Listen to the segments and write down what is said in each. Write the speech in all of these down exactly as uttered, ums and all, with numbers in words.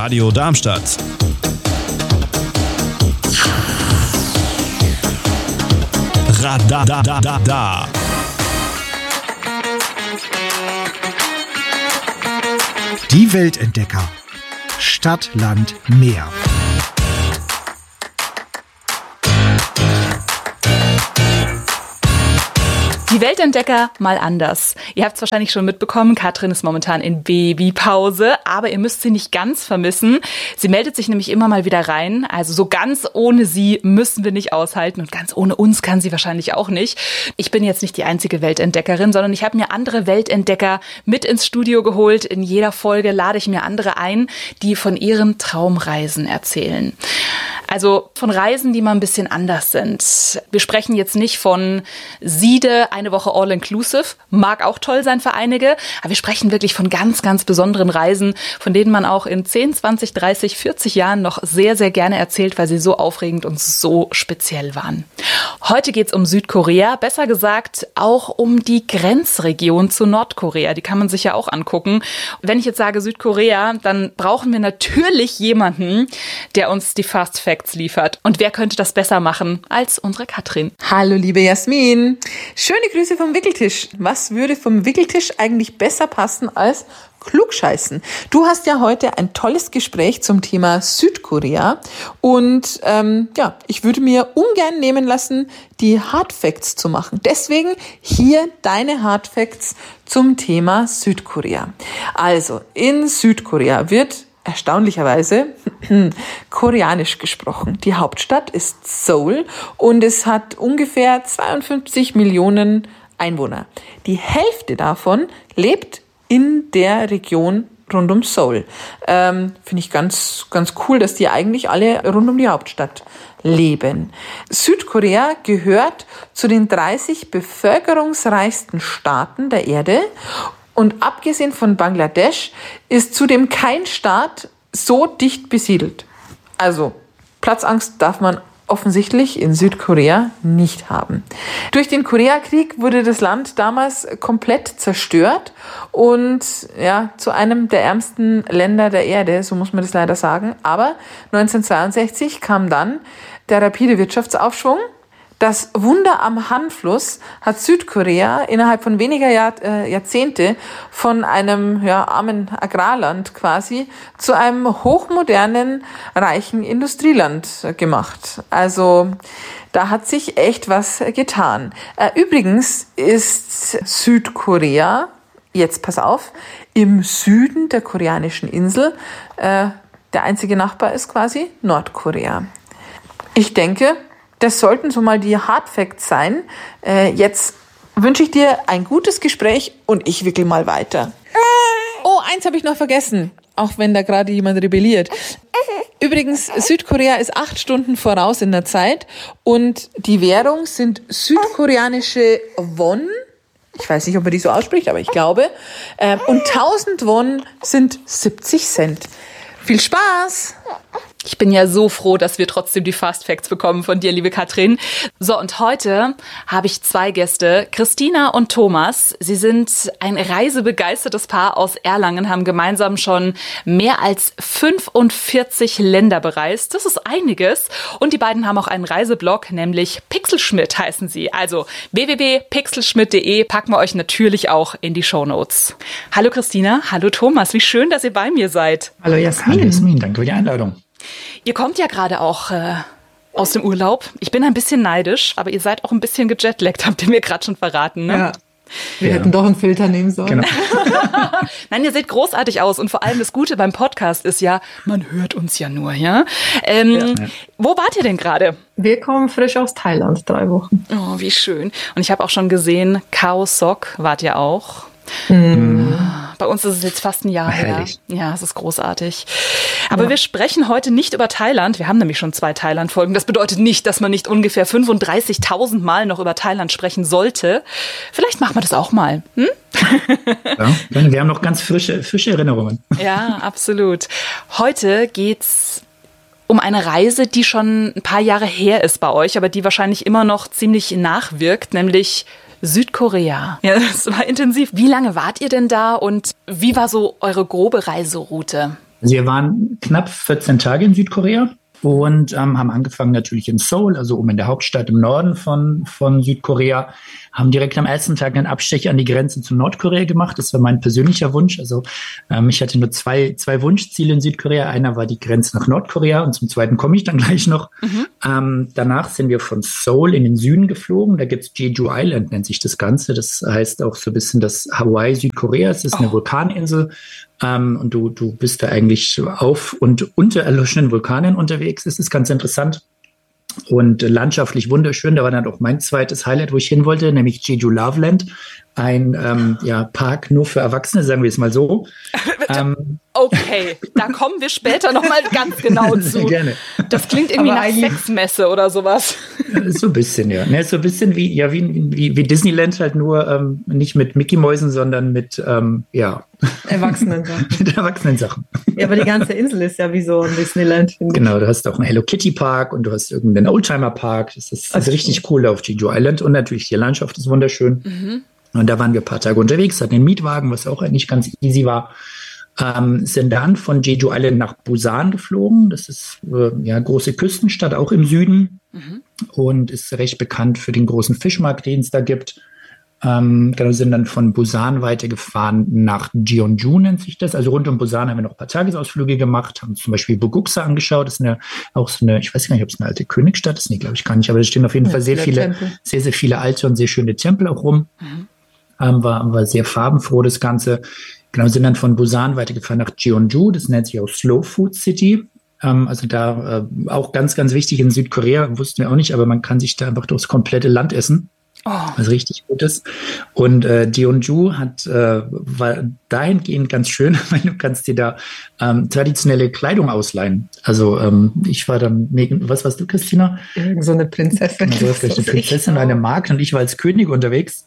Radio Darmstadt. Radadadada. Die Weltentdecker. Stadt, Land, Meer. Die Weltentdecker mal anders. Ihr habt es wahrscheinlich schon mitbekommen, Katrin ist momentan in Babypause, aber ihr müsst sie nicht ganz vermissen. Sie meldet sich nämlich immer mal wieder rein, also so ganz ohne sie müssen wir nicht aushalten und ganz ohne uns kann sie wahrscheinlich auch nicht. Ich bin jetzt nicht die einzige Weltentdeckerin, sondern ich habe mir andere Weltentdecker mit ins Studio geholt. In jeder Folge lade ich mir andere ein, die von ihren Traumreisen erzählen. Also von Reisen, die mal ein bisschen anders sind. Wir sprechen jetzt nicht von Siede, eine Woche all-inclusive, mag auch toll sein für einige, aber wir sprechen wirklich von ganz, ganz besonderen Reisen, von denen man auch in zehn, zwanzig, dreißig, vierzig Jahren noch sehr, sehr gerne erzählt, weil sie so aufregend und so speziell waren. Heute geht's um Südkorea, besser gesagt auch um die Grenzregion zu Nordkorea. Die kann man sich ja auch angucken. Wenn ich jetzt sage Südkorea, dann brauchen wir natürlich jemanden, der uns die Fast Facts liefert. Und wer könnte das besser machen als unsere Katrin? Hallo liebe Jasmin. Schöne Grüße vom Wickeltisch. Was würde vom Wickeltisch eigentlich besser passen als Klugscheißen? Du hast ja heute ein tolles Gespräch zum Thema Südkorea und ähm, ja, ich würde mir ungern nehmen lassen, die Hard Facts zu machen. Deswegen hier deine Hard Facts zum Thema Südkorea. Also in Südkorea wird erstaunlicherweise Koreanisch gesprochen. Die Hauptstadt ist Seoul und es hat ungefähr zweiundfünfzig Millionen Einwohner. Die Hälfte davon lebt in der Region rund um Seoul. Ähm, finde ich ganz, ganz cool, dass die eigentlich alle rund um die Hauptstadt leben. Südkorea gehört zu den dreißig bevölkerungsreichsten Staaten der Erde. Und abgesehen von Bangladesch ist zudem kein Staat so dicht besiedelt. Also Platzangst darf man offensichtlich in Südkorea nicht haben. Durch den Koreakrieg wurde das Land damals komplett zerstört und ja, zu einem der ärmsten Länder der Erde, so muss man das leider sagen. Aber neunzehnhundertzweiundsechzig kam dann der rapide Wirtschaftsaufschwung. Das Wunder am Han-Fluss hat Südkorea innerhalb von weniger Jahr, äh, Jahrzehnte von einem ja, armen Agrarland quasi zu einem hochmodernen, reichen Industrieland gemacht. Also da hat sich echt was getan. Äh, übrigens ist Südkorea, jetzt pass auf, im Süden der koreanischen Insel. Äh, der einzige Nachbar ist quasi Nordkorea. Ich denke, das sollten so mal die Hard Facts sein. Äh, jetzt wünsche ich dir ein gutes Gespräch und ich wickel mal weiter. Oh, eins habe ich noch vergessen, auch wenn da gerade jemand rebelliert. Übrigens, Südkorea ist acht Stunden voraus in der Zeit und die Währung sind südkoreanische Won. Ich weiß nicht, ob man die so ausspricht, aber ich glaube. Äh, und tausend Won sind siebzig Cent. Viel Spaß! Ich bin ja so froh, dass wir trotzdem die Fast Facts bekommen von dir, liebe Katrin. So, und heute habe ich zwei Gäste, Christina und Thomas. Sie sind ein reisebegeistertes Paar aus Erlangen, haben gemeinsam schon mehr als fünfundvierzig Länder bereist. Das ist einiges. Und die beiden haben auch einen Reiseblog, nämlich Pixelschmidt heißen sie. Also w w w punkt pixelschmidt punkt de packen wir euch natürlich auch in die Shownotes. Hallo Christina, hallo Thomas, wie schön, dass ihr bei mir seid. Hallo Jasmin. Hallo Jasmin, danke für die Einladung. Ihr kommt ja gerade auch äh, aus dem Urlaub. Ich bin ein bisschen neidisch, aber ihr seid auch ein bisschen gejetlaggt, habt ihr mir gerade schon verraten, ne? Ja. Wir ja. hätten doch einen Filter nehmen sollen. Genau. Nein, ihr seht großartig aus und vor allem das Gute beim Podcast ist ja, man hört uns ja nur, ja? Ähm, ja. Wo wart ihr denn gerade? Wir kommen frisch aus Thailand, drei Wochen. Oh, wie schön. Und ich habe auch schon gesehen, Khao Sok wart ihr auch. Mm. Bei uns ist es jetzt fast ein Jahr her. Herrlich. Ja, es ist großartig. Aber Ja. wir sprechen heute nicht über Thailand. Wir haben nämlich schon zwei Thailand-Folgen. Das bedeutet nicht, dass man nicht ungefähr fünfunddreißigtausend Mal noch über Thailand sprechen sollte. Vielleicht machen wir das auch mal. Hm? Ja, wir haben noch ganz frische, frische Erinnerungen. Ja, absolut. Heute geht's um eine Reise, die schon ein paar Jahre her ist bei euch, aber die wahrscheinlich immer noch ziemlich nachwirkt, nämlich Südkorea. Ja, das war intensiv. Wie lange wart ihr denn da und wie war so eure grobe Reiseroute? Also wir waren knapp vierzehn Tage in Südkorea und ähm, haben angefangen natürlich in Seoul, also oben in der Hauptstadt im Norden von, von Südkorea, haben direkt am ersten Tag einen Abstecher an die Grenze zu Nordkorea gemacht. Das war mein persönlicher Wunsch. Also ähm, ich hatte nur zwei, zwei Wunschziele in Südkorea. Einer war die Grenze nach Nordkorea und zum zweiten komme ich dann gleich noch. Mhm. Ähm, danach sind wir von Seoul in den Süden geflogen. Da gibt's Jeju Island, nennt sich das Ganze. Das heißt auch so ein bisschen das Hawaii Südkoreas. Das ist eine oh. Vulkaninsel. Ähm, und du, du bist da eigentlich auf und unter erloschenen Vulkanen unterwegs. Das ist ganz interessant. Und landschaftlich wunderschön. Da war dann auch mein zweites Highlight, wo ich hin wollte, nämlich Jeju Loveland. Ein ähm, ja, Park nur für Erwachsene, sagen wir es mal so. ähm, okay, da kommen wir später nochmal ganz genau zu. Sehr gerne. Das klingt irgendwie nach Sexmesse oder sowas. So ein bisschen, ja. Ne, so ein bisschen wie, ja, wie, wie, wie Disneyland, halt nur ähm, nicht mit Mickey-Mäusen, sondern mit, ähm, ja. Erwachsenen-Sachen. mit Erwachsenen-Sachen. Ja, aber die ganze Insel ist ja wie so ein Disneyland. Genau, du hast auch einen Hello Kitty Park und du hast irgendeinen Oldtimer Park. Das ist, das ist richtig cool auf Jeju Island und natürlich die Landschaft ist wunderschön. Mhm. Und da waren wir ein paar Tage unterwegs, hatten einen Mietwagen, was auch eigentlich ganz easy war. Ähm, sind dann von Jeju Island nach Busan geflogen. Das ist äh, ja eine große Küstenstadt, auch im Süden. Mhm. Und ist recht bekannt für den großen Fischmarkt, den es da gibt. Ähm, genau, sind dann von Busan weitergefahren nach Jeonju, nennt sich das. Also rund um Busan haben wir noch ein paar Tagesausflüge gemacht, haben zum Beispiel Boguksa angeschaut. Das ist eine, auch so eine, ich weiß gar nicht, ob es eine alte Königsstadt ist. Nee, glaube ich gar nicht. Aber da stehen auf jeden ja, Fall sehr viele, Tempel. sehr, sehr viele alte und sehr schöne Tempel auch rum. Mhm. Ähm, war, war sehr farbenfroh, das Ganze. Genau, sind dann von Busan weitergefahren nach Jeonju. Das nennt sich auch Slow Food City. Ähm, also da äh, auch ganz, ganz wichtig in Südkorea, wussten wir auch nicht, aber man kann sich da einfach durchs komplette Land essen. Oh. Was richtig gut ist. Und äh, Jeonju hat, äh, war dahingehend ganz schön, weil du kannst dir da ähm, traditionelle Kleidung ausleihen. Also ähm, ich war dann, was warst du, Christina? So eine Prinzessin. Also, eine Prinzessin, eine Magd und ich war als König unterwegs.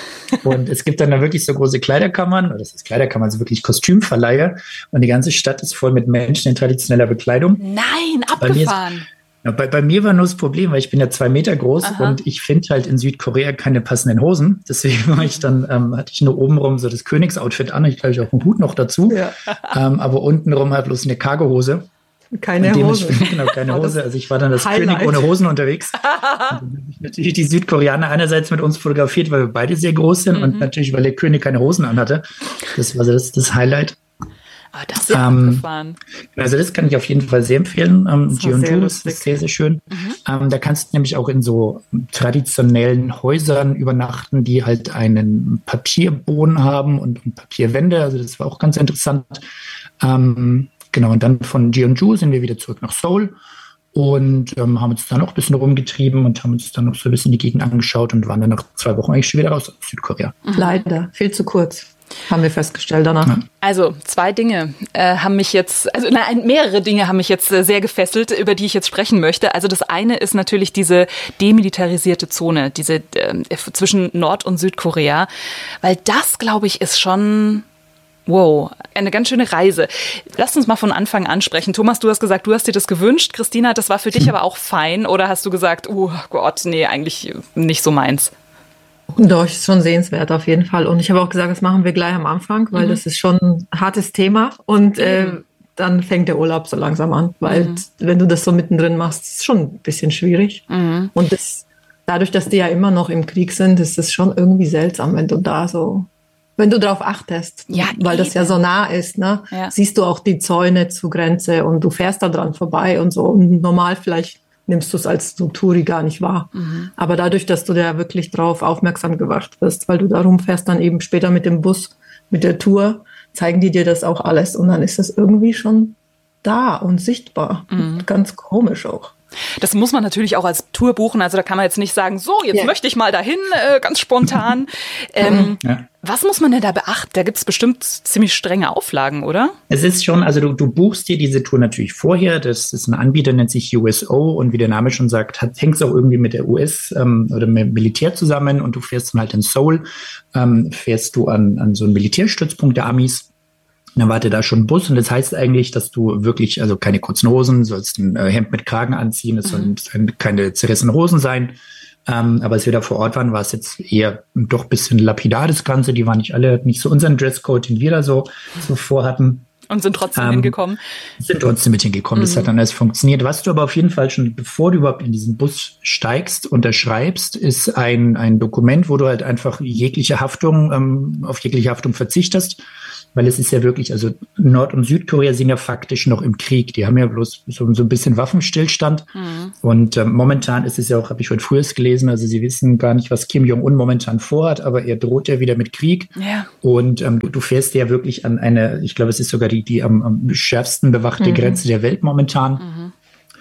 Und es gibt dann da wirklich so große Kleiderkammern, das ist Kleiderkammern, also wirklich Kostümverleihe. Und die ganze Stadt ist voll mit Menschen in traditioneller Bekleidung. Nein, abgefahren. Ja, bei, bei mir war nur das Problem, weil ich bin ja zwei Meter groß. Aha. Und ich finde halt in Südkorea keine passenden Hosen. Deswegen war ich dann, ähm, hatte ich nur obenrum so das Königsoutfit an. Ich glaube, ich auch einen Hut noch dazu. Ja. Ähm, aber untenrum halt bloß eine Cargohose. Keine Hose. Genau, keine Hose. Also ich war dann das Highlight. König ohne Hosen unterwegs. Und dann habe ich natürlich die Südkoreaner einerseits mit uns fotografiert, weil wir beide sehr groß sind mhm. und natürlich, weil der König keine Hosen anhatte. Das war so das, das Highlight. Aber das ist ja ähm, abgefahren. Also das kann ich auf jeden Fall sehr empfehlen. Ähm, Jeonju ist sehr, sehr schön. Mhm. Ähm, da kannst du nämlich auch in so traditionellen Häusern übernachten, die halt einen Papierboden haben und, und Papierwände. Also das war auch ganz interessant. Ähm, genau, und dann von Jeonju sind wir wieder zurück nach Seoul und ähm, haben uns dann noch ein bisschen rumgetrieben und haben uns dann noch so ein bisschen die Gegend angeschaut und waren dann nach zwei Wochen eigentlich schon wieder raus aus Südkorea. Mhm. Leider, viel zu kurz. Haben wir festgestellt danach. Ja. Also zwei Dinge äh, haben mich jetzt, also nein, mehrere Dinge haben mich jetzt äh, sehr gefesselt, über die ich jetzt sprechen möchte. Also das eine ist natürlich diese demilitarisierte Zone, diese äh, zwischen Nord- und Südkorea, weil das, glaube ich, ist schon... Wow, eine ganz schöne Reise. Lass uns mal von Anfang an sprechen. Thomas, du hast gesagt, du hast dir das gewünscht. Christina, das war für dich aber auch fein. Oder hast du gesagt, oh Gott, nee, eigentlich nicht so meins? Doch, ist schon sehenswert auf jeden Fall. Und ich habe auch gesagt, das machen wir gleich am Anfang, weil mhm. das ist schon ein hartes Thema. Und äh, mhm. dann fängt der Urlaub so langsam an. Weil mhm. wenn du das so mittendrin machst, ist es schon ein bisschen schwierig. Mhm. Und das, dadurch, dass die ja immer noch im Krieg sind, ist es schon irgendwie seltsam, wenn du da so... Wenn du darauf achtest, ja, weil eben. Das ja so nah ist, ne? Ja. Siehst du auch die Zäune zur Grenze und du fährst da dran vorbei und so. Und normal vielleicht nimmst du es als so Touri gar nicht wahr. Mhm. Aber dadurch, dass du da wirklich drauf aufmerksam gemacht wirst, weil du da rumfährst, dann eben später mit dem Bus, mit der Tour, zeigen die dir das auch alles. Und dann ist das irgendwie schon da und sichtbar. Mhm. Ganz komisch auch. Das muss man natürlich auch als Tour buchen. Also da kann man jetzt nicht sagen, so, jetzt yeah. möchte ich mal dahin, äh, ganz spontan. ähm, ja. Was muss man denn da beachten? Da gibt es bestimmt ziemlich strenge Auflagen, oder? Es ist schon, also du, du buchst dir diese Tour natürlich vorher. Das ist ein Anbieter, nennt sich U S O. Und wie der Name schon sagt, hängt es auch irgendwie mit der U S ähm, oder mit dem Militär zusammen. Und du fährst dann halt in Seoul, ähm, fährst du an, an so einen Militärstützpunkt der Amis. Dann wartet da schon ein Bus und das heißt eigentlich, dass du wirklich, also keine kurzen Hosen, sollst ein äh, Hemd mit Kragen anziehen, es sollen mhm. keine zerrissenen Hosen sein. Ähm, aber als wir da vor Ort waren, war es jetzt eher doch ein bisschen lapidar, das Ganze. Die waren nicht alle, nicht so unseren Dresscode, den wir da so, so vorhatten. Und sind trotzdem ähm, hingekommen. Sind trotzdem mit hingekommen. Mhm. Das hat dann alles funktioniert. Was du aber auf jeden Fall schon, bevor du überhaupt in diesen Bus steigst, unterschreibst, ist ein, ein Dokument, wo du halt einfach jegliche Haftung, ähm, auf jegliche Haftung verzichtest. Weil es ist ja wirklich, also Nord- und Südkorea sind ja faktisch noch im Krieg. Die haben ja bloß so, so ein bisschen Waffenstillstand. Mhm. Und ähm, momentan ist es ja auch, habe ich schon früher gelesen, also sie wissen gar nicht, was Kim Jong-un momentan vorhat, aber er droht ja wieder mit Krieg. Ja. Und ähm, du, du fährst ja wirklich an eine, ich glaube, es ist sogar die, die am, am schärfsten bewachte mhm. Grenze der Welt momentan. Mhm.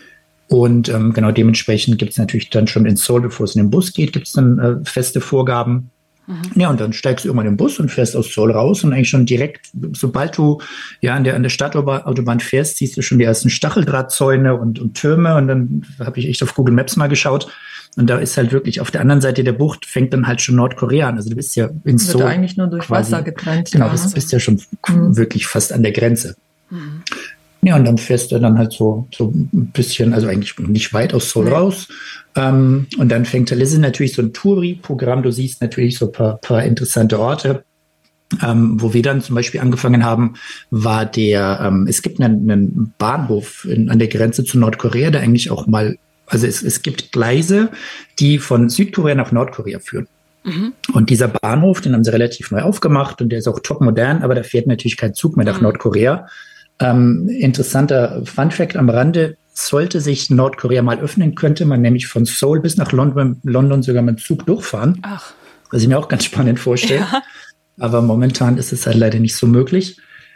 Und ähm, genau dementsprechend gibt es natürlich dann schon in Seoul, bevor es in den Bus geht, gibt es dann äh, feste Vorgaben. Mhm. Ja, und dann steigst du irgendwann in den Bus und fährst aus Seoul raus und eigentlich schon direkt, sobald du ja an der, an der Stadtautobahn fährst, siehst du schon die ersten Stacheldrahtzäune und, und Türme und dann habe ich echt auf Google Maps mal geschaut und da ist halt wirklich auf der anderen Seite der Bucht fängt dann halt schon Nordkorea an. Also du bist ja in Seoul. Wird eigentlich nur durch quasi, Wasser getrennt. Genau, du bist ja schon mhm. wirklich fast an der Grenze. Mhm. Ja, und dann fährst du dann halt so, so ein bisschen, also eigentlich nicht weit aus Seoul nee. raus. Ähm, und dann fängt, das ist natürlich so ein Touri-Programm. Du siehst natürlich so ein paar, paar interessante Orte. Ähm, wo wir dann zum Beispiel angefangen haben, war der, ähm, es gibt einen, einen Bahnhof in, an der Grenze zu Nordkorea, der eigentlich auch mal, also es, es gibt Gleise, die von Südkorea nach Nordkorea führen. Mhm. Und dieser Bahnhof, den haben sie relativ neu aufgemacht und der ist auch top modern, aber da fährt natürlich kein Zug mehr nach mhm. Nordkorea. Ähm, interessanter Funfact am Rande, sollte sich Nordkorea mal öffnen, könnte man nämlich von Seoul bis nach London, London sogar mit dem Zug durchfahren. Ach. Was ich mir auch ganz spannend vorstelle. Ja. Aber momentan ist es halt leider nicht so möglich.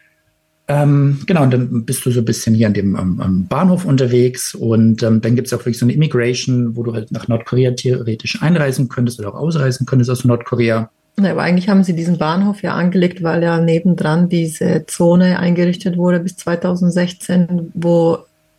Ähm, genau, und dann bist du so ein bisschen hier an dem am, am Bahnhof unterwegs und ähm, dann gibt es auch wirklich so eine Immigration, wo du halt nach Nordkorea theoretisch einreisen könntest oder auch ausreisen könntest aus Nordkorea. Ja, aber eigentlich haben sie diesen Bahnhof ja angelegt, weil ja nebendran diese Zone eingerichtet wurde bis zweitausendsechzehn, wo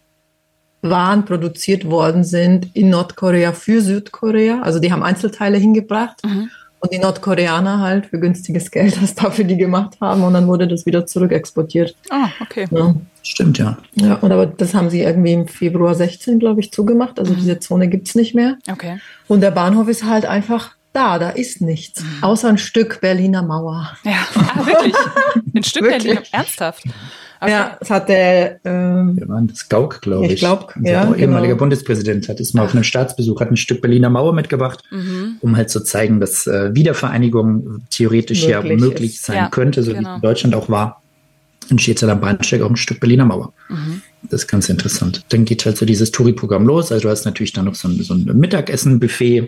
Waren produziert worden sind in Nordkorea für Südkorea. Also die haben Einzelteile hingebracht mhm. und die Nordkoreaner halt für günstiges Geld das da für die gemacht haben und dann wurde das wieder zurück exportiert. Ah, okay. Ja. Stimmt, ja. Ja, und aber das haben sie irgendwie im Februar sechzehn, glaube ich, zugemacht. Also mhm. diese Zone gibt's nicht mehr. Okay. Und der Bahnhof ist halt einfach da, da ist nichts. Mhm. Außer ein Stück Berliner Mauer. Ja, ah, wirklich? Ein Stück Berliner, ernsthaft? Okay. Ja, das hat der... Ähm, Wir waren das Gauck, glaube ich. Ich glaube, ja. Genau. Ehemaliger Bundespräsident hat es mal auf einem Staatsbesuch, hat ein Stück Berliner Mauer mitgebracht, mhm. um halt zu zeigen, dass äh, Wiedervereinigung theoretisch möglich ja möglich ist. sein ja, könnte, so genau. wie es in Deutschland auch war. Dann steht ja am Bahnsteig auch ein Stück Berliner Mauer. Mhm. Das ist ganz interessant. Dann geht halt so dieses Touri-Programm los. Also du hast natürlich dann noch so ein, so ein Mittagessen-Buffet.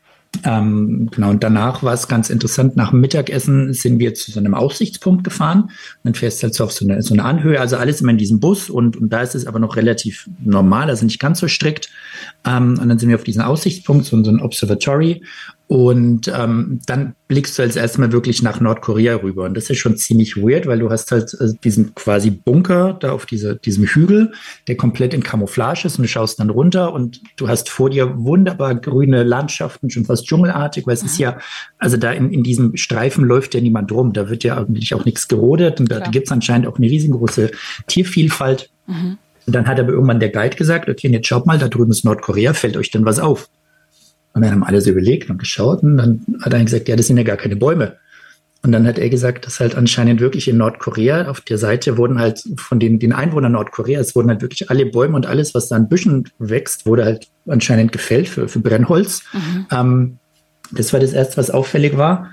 Ähm, genau, und danach war es ganz interessant. Nach dem Mittagessen sind wir zu so einem Aussichtspunkt gefahren. Und dann fährst du halt so auf so eine, so eine Anhöhe, also alles immer in diesem Bus. Und, und da ist es aber noch relativ normal, also nicht ganz so strikt. Ähm, und dann sind wir auf diesen Aussichtspunkt, so, so ein Observatory. Und ähm, dann blickst du als erstmal wirklich nach Nordkorea rüber. Und das ist schon ziemlich weird, weil du hast halt äh, diesen quasi Bunker da auf diese, diesem Hügel, der komplett in Camouflage ist. Und du schaust dann runter und du hast vor dir wunderbar grüne Landschaften, schon fast dschungelartig, weil es mhm. ist ja, also da in, in diesem Streifen läuft ja niemand rum. Da wird ja eigentlich auch nichts gerodet. Und da, da gibt es anscheinend auch eine riesengroße Tiervielfalt. Mhm. Und dann hat aber irgendwann der Guide gesagt, okay, jetzt schaut mal, da drüben ist Nordkorea, fällt euch denn was auf? Und dann haben alle so überlegt und geschaut und dann hat er gesagt, ja, das sind ja gar keine Bäume. Und dann hat er gesagt, dass halt anscheinend wirklich in Nordkorea auf der Seite wurden halt von den, den Einwohnern Nordkoreas wurden halt wirklich alle Bäume und alles, was da an Büschen wächst, wurde halt anscheinend gefällt für, für Brennholz. Mhm. Ähm, das war das Erste, was auffällig war.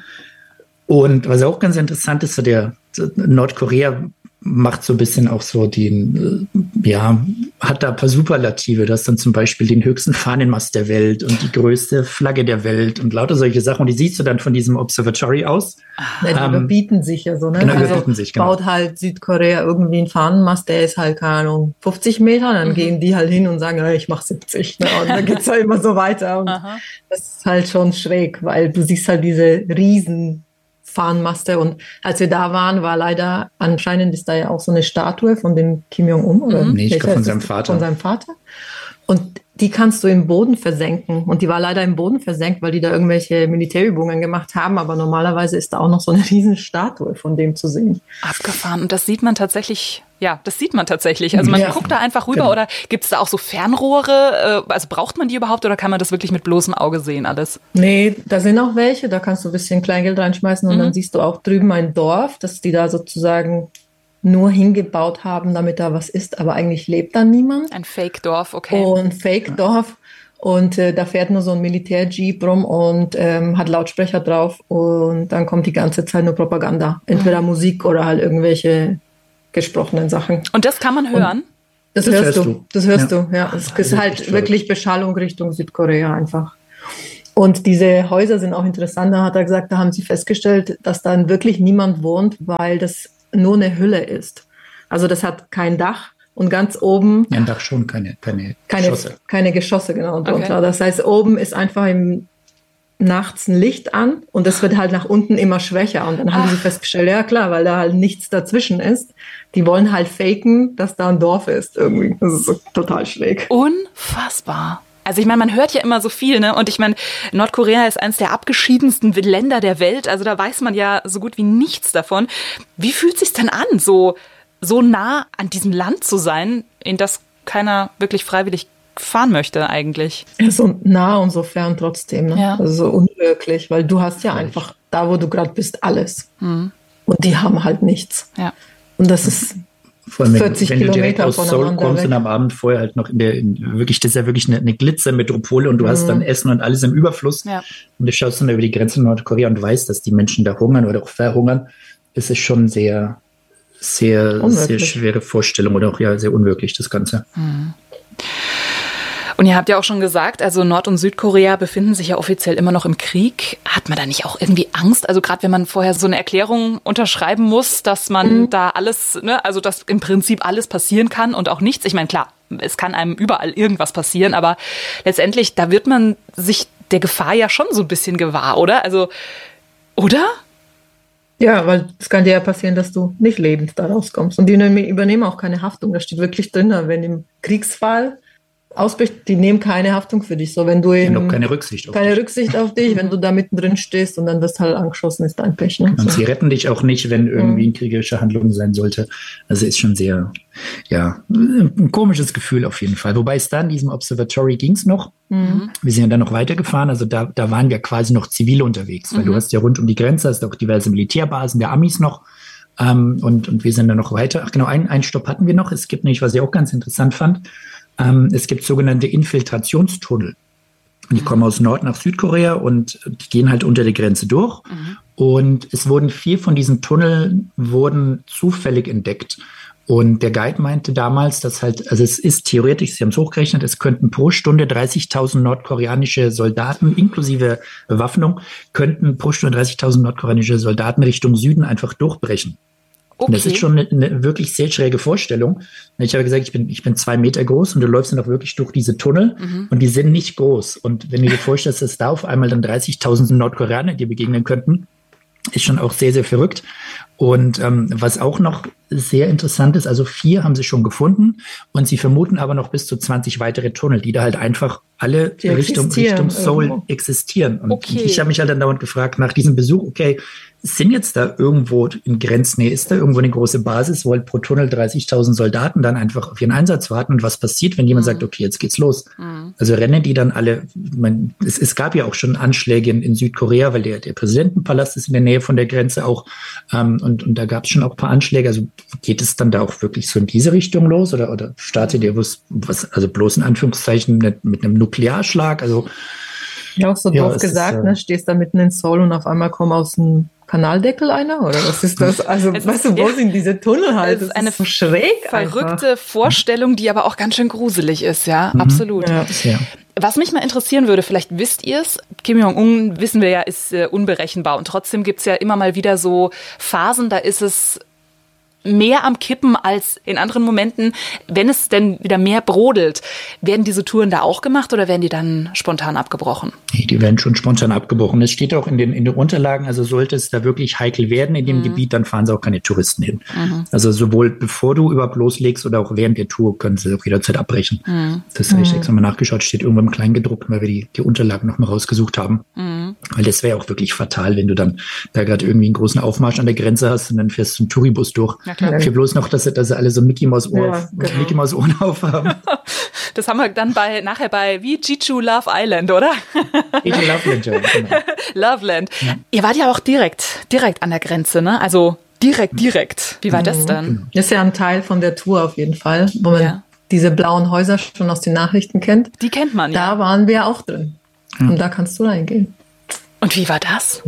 Und was auch ganz interessant ist, so der Nordkorea macht so ein bisschen auch so den, ja, hat da ein paar Superlative. Das dann zum Beispiel den höchsten Fahnenmast der Welt und die größte Flagge der Welt und lauter solche Sachen. Und die siehst du dann von diesem Observatory aus. Ja, die ähm, überbieten sich ja so, ne? Genau, also überbieten sich, genau. Baut halt Südkorea irgendwie einen Fahnenmast, der ist halt, keine Ahnung, fünfzig Meter. Dann mhm. gehen die halt hin und sagen, ja, ich mach siebzig. Ne? Und dann geht's halt immer so weiter. Und das ist halt schon schräg, weil du siehst halt diese riesen Fahnenmaste und als wir da waren, war leider, anscheinend ist da ja auch so eine Statue von dem Kim Jong-un oder nee, ich glaube von seinem Vater. Von seinem Vater. Und die kannst du im Boden versenken und die war leider im Boden versenkt, weil die da irgendwelche Militärübungen gemacht haben, aber normalerweise ist da auch noch so eine riesen Statue von dem zu sehen. Abgefahren und das sieht man tatsächlich, ja, das sieht man tatsächlich. Also man ja. guckt da einfach rüber genau. oder gibt es da auch so Fernrohre? Also braucht man die überhaupt oder kann man das wirklich mit bloßem Auge sehen alles? Nee, da sind auch welche, da kannst du ein bisschen Kleingeld reinschmeißen und mhm. dann siehst du auch drüben ein Dorf, dass die da sozusagen nur hingebaut haben, damit da was ist, aber eigentlich lebt da niemand. Ein Fake-Dorf, okay. Und Fake-Dorf. Und äh, da fährt nur so ein Militär-Jeep rum und ähm, hat Lautsprecher drauf und dann kommt die ganze Zeit nur Propaganda. Entweder mhm. Musik oder halt irgendwelche gesprochenen Sachen. Und das kann man hören? Das, das hörst, hörst du. du. Das hörst ja. du, ja. Es ist halt wirklich Beschallung Richtung Südkorea einfach. Und diese Häuser sind auch interessant. Da hat er gesagt, da haben sie festgestellt, dass da wirklich niemand wohnt, weil das nur eine Hülle ist. Also das hat kein Dach. Und ganz oben... Ja, ein Dach schon, keine, keine, keine Geschosse. Keine Geschosse, genau, drunter. Okay. Das heißt, oben ist einfach im nachts ein Licht an und das wird halt nach unten immer schwächer. Und dann haben Ach. sie festgestellt, ja klar, weil da halt nichts dazwischen ist. Die wollen halt faken, dass da ein Dorf ist irgendwie. Das ist so total schräg. Unfassbar. Also ich meine, man hört ja immer so viel, ne? Und ich meine, Nordkorea ist eines der abgeschiedensten Länder der Welt. Also da weiß man ja so gut wie nichts davon. Wie fühlt es sich denn an, so... so nah an diesem Land zu sein, in das keiner wirklich freiwillig fahren möchte eigentlich. Ja, so nah und so fern trotzdem. Ne? Ja. Also so unwirklich, weil du hast ja einfach da, wo du gerade bist, alles. Mhm. Und die haben halt nichts. Ja. Und das ist vor allem, vierzig wenn, wenn Kilometer du direkt aus Seoul kommst weg. Und am Abend vorher halt noch in der, in, wirklich, das ist ja wirklich eine, eine Glitzermetropole und du mhm. hast dann Essen und alles im Überfluss. Ja. Und du schaust dann über die Grenze in Nordkorea und weißt, dass die Menschen da hungern oder auch verhungern. Es ist schon sehr... Sehr, sehr schwere Vorstellung oder auch ja sehr unwirklich, das Ganze. Und ihr habt ja auch schon gesagt, also Nord- und Südkorea befinden sich ja offiziell immer noch im Krieg. Hat man da nicht auch irgendwie Angst? Also gerade wenn man vorher so eine Erklärung unterschreiben muss, dass man mhm. da alles, ne, also dass im Prinzip alles passieren kann und auch nichts. Ich meine, klar, es kann einem überall irgendwas passieren, aber letztendlich, da wird man sich der Gefahr ja schon so ein bisschen gewahr, oder? Also, oder? Ja, weil es kann dir ja passieren, dass du nicht lebend da rauskommst. Und die übernehmen auch keine Haftung. Da steht wirklich drin, wenn im Kriegsfall ausbricht, die nehmen keine Haftung für dich. So, wenn du eben, keine Rücksicht auf keine dich. Rücksicht auf dich, wenn du da mittendrin stehst und dann wirst halt angeschossen, ist dein Pech. Ne? Und so. Sie retten dich auch nicht, wenn irgendwie eine kriegerische Handlung sein sollte. Also ist schon sehr, ja, ein komisches Gefühl auf jeden Fall. Wobei es da in diesem Observatory ging es noch. Mhm. Wir sind ja dann noch weitergefahren. Also da, da waren wir quasi noch zivil unterwegs, weil mhm. du hast ja rund um die Grenze, hast auch diverse Militärbasen der Amis noch. Ähm, und, und wir sind dann noch weiter. Ach genau, einen, einen Stopp hatten wir noch. Es gibt nämlich, was ich auch ganz interessant fand, ähm, es gibt sogenannte Infiltrationstunnel. Und die kommen aus Nord- nach Südkorea und die gehen halt unter der Grenze durch. Mhm. Und es wurden vier von diesen Tunneln wurden zufällig entdeckt. Und der Guide meinte damals, dass halt, also es ist theoretisch, sie haben es hochgerechnet, es könnten pro Stunde dreißigtausend nordkoreanische Soldaten, inklusive Bewaffnung, könnten pro Stunde dreißigtausend nordkoreanische Soldaten Richtung Süden einfach durchbrechen. Okay. Und das ist schon eine, eine wirklich sehr schräge Vorstellung. Ich habe gesagt, ich bin, ich bin zwei Meter groß und du läufst dann auch wirklich durch diese Tunnel mhm. und die sind nicht groß. Und wenn du dir vorstellst, dass da auf einmal dann dreißigtausend Nordkoreaner dir begegnen könnten, ist schon auch sehr, sehr verrückt. Und ähm, was auch noch sehr interessant ist, also vier haben sie schon gefunden und sie vermuten aber noch bis zu zwanzig weitere Tunnel, die da halt einfach alle Richtung, Richtung Seoul irgendwo existieren. Und okay. ich habe mich halt dann dauernd gefragt nach diesem Besuch, okay, sind jetzt da irgendwo in Grenznähe, ist da irgendwo eine große Basis, wo halt pro Tunnel dreißigtausend Soldaten dann einfach auf ihren Einsatz warten und was passiert, wenn jemand mhm. sagt, okay, jetzt geht's los. Mhm. Also rennen die dann alle, man, es, es gab ja auch schon Anschläge in, in Südkorea, weil der, der Präsidentenpalast ist in der Nähe von der Grenze auch ähm, und, und da gab es schon auch ein paar Anschläge, also geht es dann da auch wirklich so in diese Richtung los oder, oder startet ihr was, was, also bloß in Anführungszeichen mit, mit einem Nuklearschlag, also ja, auch so ja, doof gesagt, ist, äh, ne? Stehst da mitten in Seoul und auf einmal kommt aus dem Kanaldeckel einer? Oder was ist das? Also, es weißt ist, du, wo ja, sind diese Tunnel halt? Es ist eine so schräg verrückte einfach. Vorstellung, die aber auch ganz schön gruselig ist, ja, mhm. absolut. Ja. Ja. Was mich mal interessieren würde, vielleicht wisst ihr es, Kim Jong-un, wissen wir ja, ist äh, unberechenbar und trotzdem gibt es ja immer mal wieder so Phasen, da ist es mehr am Kippen als in anderen Momenten. Wenn es denn wieder mehr brodelt, werden diese Touren da auch gemacht oder werden die dann spontan abgebrochen? Nee, die werden schon spontan abgebrochen. Es steht auch in den, in den Unterlagen, also sollte es da wirklich heikel werden in dem mhm. Gebiet, dann fahren sie auch keine Touristen hin. Mhm. Also sowohl bevor du überhaupt loslegst oder auch während der Tour können sie auch jederzeit abbrechen. Mhm. Das habe ich extra mal nachgeschaut, steht irgendwo im Kleingedruckten, weil wir die, die Unterlagen nochmal rausgesucht haben. Mhm. Weil das wäre auch wirklich fatal, wenn du dann da gerade irgendwie einen großen Aufmarsch an der Grenze hast und dann fährst du einen Touribus durch. Ja, für bloß noch, dass sie, dass sie alle so Mickey Maus Ohr, ja, genau. Mickey Maus Ohren aufhaben. Das haben wir dann bei nachher bei wie Jeju Love Island, oder? Jeju Loveland, ja, genau. Loveland. Ja. Ihr wart ja auch direkt, direkt an der Grenze, ne? Also Direkt, direkt. Wie war das dann? Das ist ja ein Teil von der Tour auf jeden Fall, wo man ja. diese blauen Häuser schon aus den Nachrichten kennt. Die kennt man, ja. Da waren wir auch drin. Mhm. Und da kannst du reingehen. Und wie war das?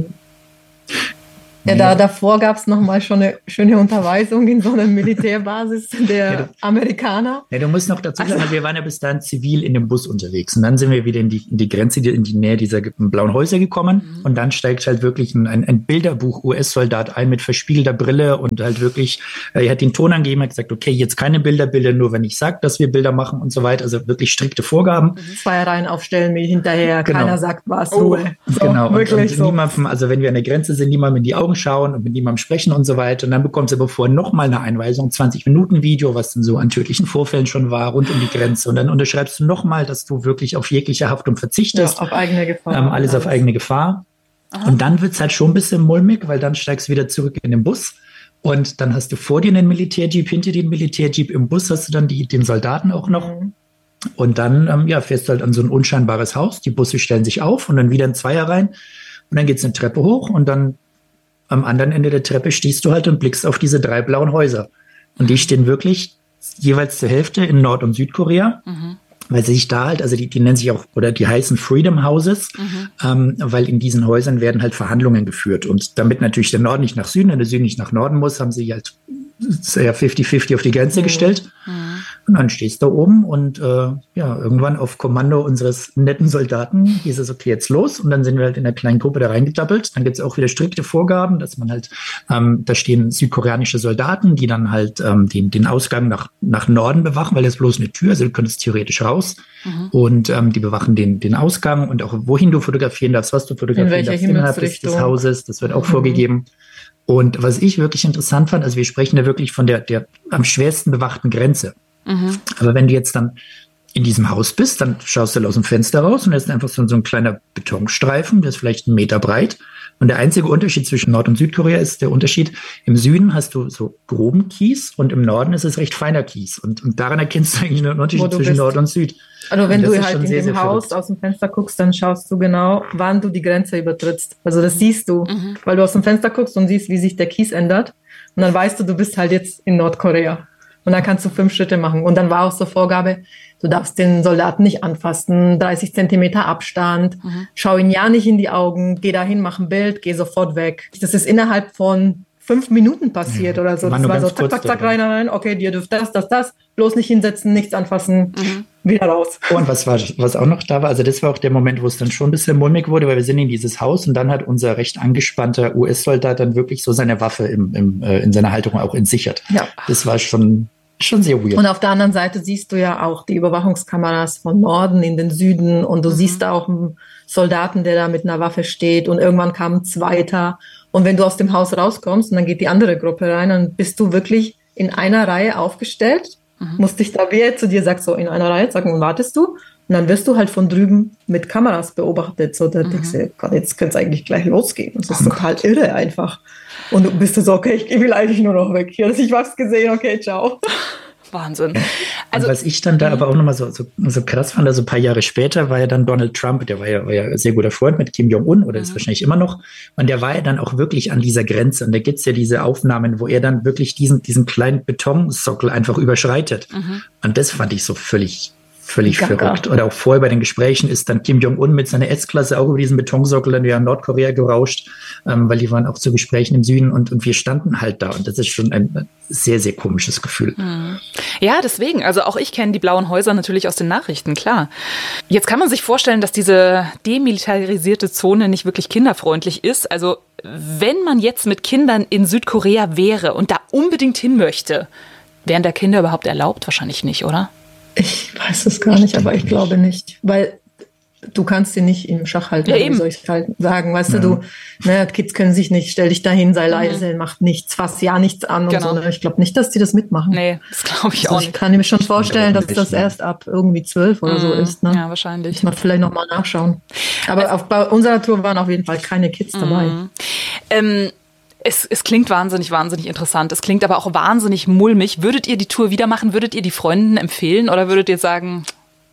Ja, da, davor gab es nochmal schon eine schöne Unterweisung in so einer Militärbasis der ja, du, Amerikaner. Ja, du musst noch dazu sagen, also, wir waren ja bis dahin zivil in dem Bus unterwegs. Und dann sind wir wieder in die, in die Grenze, in die Nähe dieser blauen Häuser gekommen. Mhm. Und dann steigt halt wirklich ein, ein, ein Bilderbuch-U S-Soldat ein mit verspiegelter Brille und halt wirklich, er hat den Ton angegeben, hat gesagt, okay, jetzt keine Bilder, Bilder nur, wenn ich sage, dass wir Bilder machen und so weiter. Also wirklich strikte Vorgaben. Zwei Reihen aufstellen, mir hinterher, genau. Keiner sagt was, Ruhe. Oh. So, genau, wirklich und, und so. niemandem, also wenn wir an der Grenze sind, niemandem in die Augen schauen und mit niemandem sprechen und so weiter. Und dann bekommst du aber vorher nochmal eine Einweisung, zwanzig Minuten Video, was dann so an tödlichen Vorfällen schon war, rund um die Grenze. Und dann unterschreibst du nochmal, dass du wirklich auf jegliche Haftung verzichtest. Ja, auf eigene Gefahr. Ähm, alles, alles auf eigene Gefahr. Aha. Und dann wird es halt schon ein bisschen mulmig, weil dann steigst du wieder zurück in den Bus. Und dann hast du vor dir einen Militärjeep, hinter dir einen Militärjeep, im Bus hast du dann die, den Soldaten auch noch. Mhm. Und dann ähm, ja, fährst du halt an so ein unscheinbares Haus. Die Busse stellen sich auf und dann wieder ein Zweier rein. Und dann geht es eine Treppe hoch und dann am anderen Ende der Treppe stehst du halt und blickst auf diese drei blauen Häuser. Und die stehen wirklich jeweils zur Hälfte in Nord- und Südkorea, mhm. weil sie sich da halt, also die, die nennen sich auch, oder die heißen Freedom Houses, mhm. ähm, weil in diesen Häusern werden halt Verhandlungen geführt. Und damit natürlich der Norden nicht nach Süden und der Süden nicht nach Norden muss, haben sie halt sehr fifty fifty auf die Grenze mhm. gestellt. Mhm. Und dann stehst du da oben und äh, ja, irgendwann auf Kommando unseres netten Soldaten hieß es, okay, jetzt los. Und dann sind wir halt in einer kleinen Gruppe da reingetappelt. Dann gibt es auch wieder strikte Vorgaben, dass man halt, ähm, da stehen südkoreanische Soldaten, die dann halt ähm, den, den Ausgang nach, nach Norden bewachen, weil das ist bloß eine Tür, also du könntest theoretisch raus. Mhm. Und ähm, die bewachen den, den Ausgang und auch wohin du fotografieren darfst, was du fotografieren darfst innerhalb des, des Hauses. Das wird auch mhm. vorgegeben. Und was ich wirklich interessant fand, also wir sprechen da wirklich von der, der am schwersten bewachten Grenze. Mhm. Aber wenn du jetzt dann in diesem Haus bist, dann schaust du aus dem Fenster raus und da ist einfach so, so ein kleiner Betonstreifen, der ist vielleicht einen Meter breit. Und der einzige Unterschied zwischen Nord- und Südkorea ist der Unterschied, im Süden hast du so groben Kies und im Norden ist es recht feiner Kies. Und, und daran erkennst du eigentlich einen Unterschied zwischen bist. Nord und Süd. Also wenn du halt in sehr, dem sehr Haus verrückt. Aus dem Fenster guckst, dann schaust du genau, wann du die Grenze übertrittst. Also das siehst du, mhm. weil du aus dem Fenster guckst und siehst, wie sich der Kies ändert. Und dann weißt du, du bist halt jetzt in Nordkorea. Und dann kannst du fünf Schritte machen. Und dann war auch so Vorgabe, du darfst den Soldaten nicht anfassen, dreißig Zentimeter Abstand, mhm. schau ihn ja nicht in die Augen, geh dahin, mach ein Bild, geh sofort weg. Das ist innerhalb von fünf Minuten passiert ja. oder so. Das war so zack, zack, zack, rein, rein, okay, ihr dürft das, das, das, bloß nicht hinsetzen, nichts anfassen, mhm. wieder raus. Und was war, was auch noch da war, also das war auch der Moment, wo es dann schon ein bisschen mulmig wurde, weil wir sind in dieses Haus und dann hat unser recht angespannter U S-Soldat dann wirklich so seine Waffe im, im, äh, in seiner Haltung auch entsichert. Ja. Das war schon, schon sehr weird. Und auf der anderen Seite siehst du ja auch die Überwachungskameras von Norden in den Süden und du mhm. siehst da auch einen Soldaten, der da mit einer Waffe steht und irgendwann kam ein zweiter. Und wenn du aus dem Haus rauskommst und dann geht die andere Gruppe rein, dann bist du wirklich in einer Reihe aufgestellt, mhm. musst dich da, wer zu dir sagt, so in einer Reihe, sagen, und wartest du. Und dann wirst du halt von drüben mit Kameras beobachtet. So, da mhm. denkst du, Gott, jetzt könnte es eigentlich gleich losgehen. Das ist oh total Gott. irre einfach. Und du bist so, okay, ich will eigentlich nur noch weg. Hier, dass ich was gesehen, okay, ciao. Wahnsinn. Also, und was ich dann da aber auch nochmal so, so, so krass fand, also ein paar Jahre später war ja dann Donald Trump, der war ja, war ja ein sehr guter Freund mit Kim Jong-un oder mhm. ist wahrscheinlich immer noch. Und der war ja dann auch wirklich an dieser Grenze. Und da gibt's ja diese Aufnahmen, wo er dann wirklich diesen, diesen kleinen Betonsockel einfach überschreitet. Mhm. Und das fand ich so völlig Völlig Gaga. verrückt. Oder auch vorher bei den Gesprächen ist dann Kim Jong-un mit seiner S-Klasse auch über diesen Betonsockel dann wieder in Nordkorea gerauscht, ähm, weil die waren auch zu Gesprächen im Süden und, und wir standen halt da. Und das ist schon ein sehr, sehr komisches Gefühl. Mhm. Ja, deswegen. Also auch ich kenne die blauen Häuser natürlich aus den Nachrichten, klar. Jetzt kann man sich vorstellen, dass diese demilitarisierte Zone nicht wirklich kinderfreundlich ist. Also wenn man jetzt mit Kindern in Südkorea wäre und da unbedingt hin möchte, wären da Kinder überhaupt erlaubt? Wahrscheinlich nicht, oder? Ich weiß es gar nicht, aber ich glaube nicht, weil du kannst sie nicht im Schach halten, ja, eben. Wie soll ich halt sagen, weißt ja. du, du, ne, Kids können sich nicht, stell dich dahin, sei leise, mhm. mach nichts, fass ja nichts an genau. und so. Ich glaube nicht, dass die das mitmachen. Nee, das glaube ich also auch nicht. Ich kann mir schon vorstellen, dass das erst ab irgendwie zwölf oder mhm. so ist. Ne? Ja, wahrscheinlich. Muss man vielleicht nochmal nachschauen. Aber also, auf, bei unserer Tour waren auf jeden Fall keine Kids dabei. Mhm. Ähm, Es, es klingt wahnsinnig, wahnsinnig interessant. Es klingt aber auch wahnsinnig mulmig. Würdet ihr die Tour wieder machen? Würdet ihr die Freunden empfehlen? Oder würdet ihr sagen,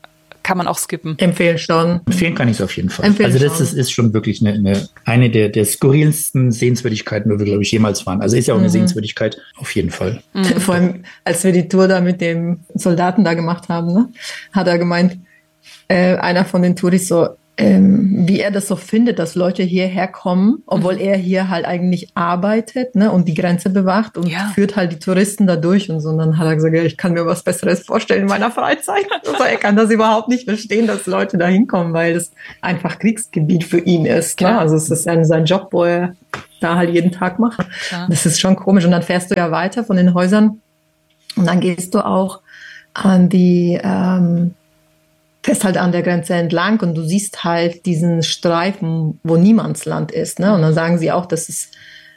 kann man auch skippen? Empfehlen schon. Empfehlen kann ich es auf jeden Fall. Empfehlen also das schon. ist, ist schon wirklich eine, eine, eine der, der skurrilsten Sehenswürdigkeiten, wo wir, glaube ich, jemals waren. Also ist ja auch eine mhm. Sehenswürdigkeit, auf jeden Fall. Mhm. Vor allem, als wir die Tour da mit dem Soldaten da gemacht haben, ne, hat er gemeint, äh, einer von den Touris so, ähm, wie er das so findet, dass Leute hierher kommen, obwohl mhm. er hier halt eigentlich arbeitet, ne, und die Grenze bewacht und ja. führt halt die Touristen da durch und so. Und dann hat er gesagt, ja, ich kann mir was Besseres vorstellen in meiner Freizeit. Also er kann das überhaupt nicht verstehen, dass Leute da hinkommen, weil das einfach Kriegsgebiet für ihn ist. Ne? Also es ist sein, sein Job, wo er da halt jeden Tag macht. Klar. Das ist schon komisch. Und dann fährst du ja weiter von den Häusern und dann gehst du auch an die... Ähm, fährst halt an der Grenze entlang und du siehst halt diesen Streifen, wo Niemandsland ist. Ne? Und dann sagen sie auch, das ist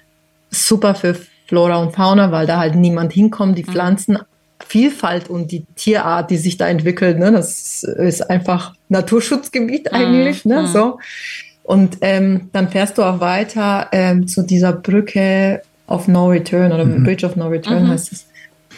super für Flora und Fauna, weil da halt niemand hinkommt. Die Pflanzenvielfalt und die Tierart, die sich da entwickelt, ne? Das ist einfach Naturschutzgebiet eigentlich. Mhm. Ne? So. Und ähm, dann fährst du auch weiter ähm, zu dieser Brücke of No Return oder mhm. Bridge of No Return mhm. heißt es.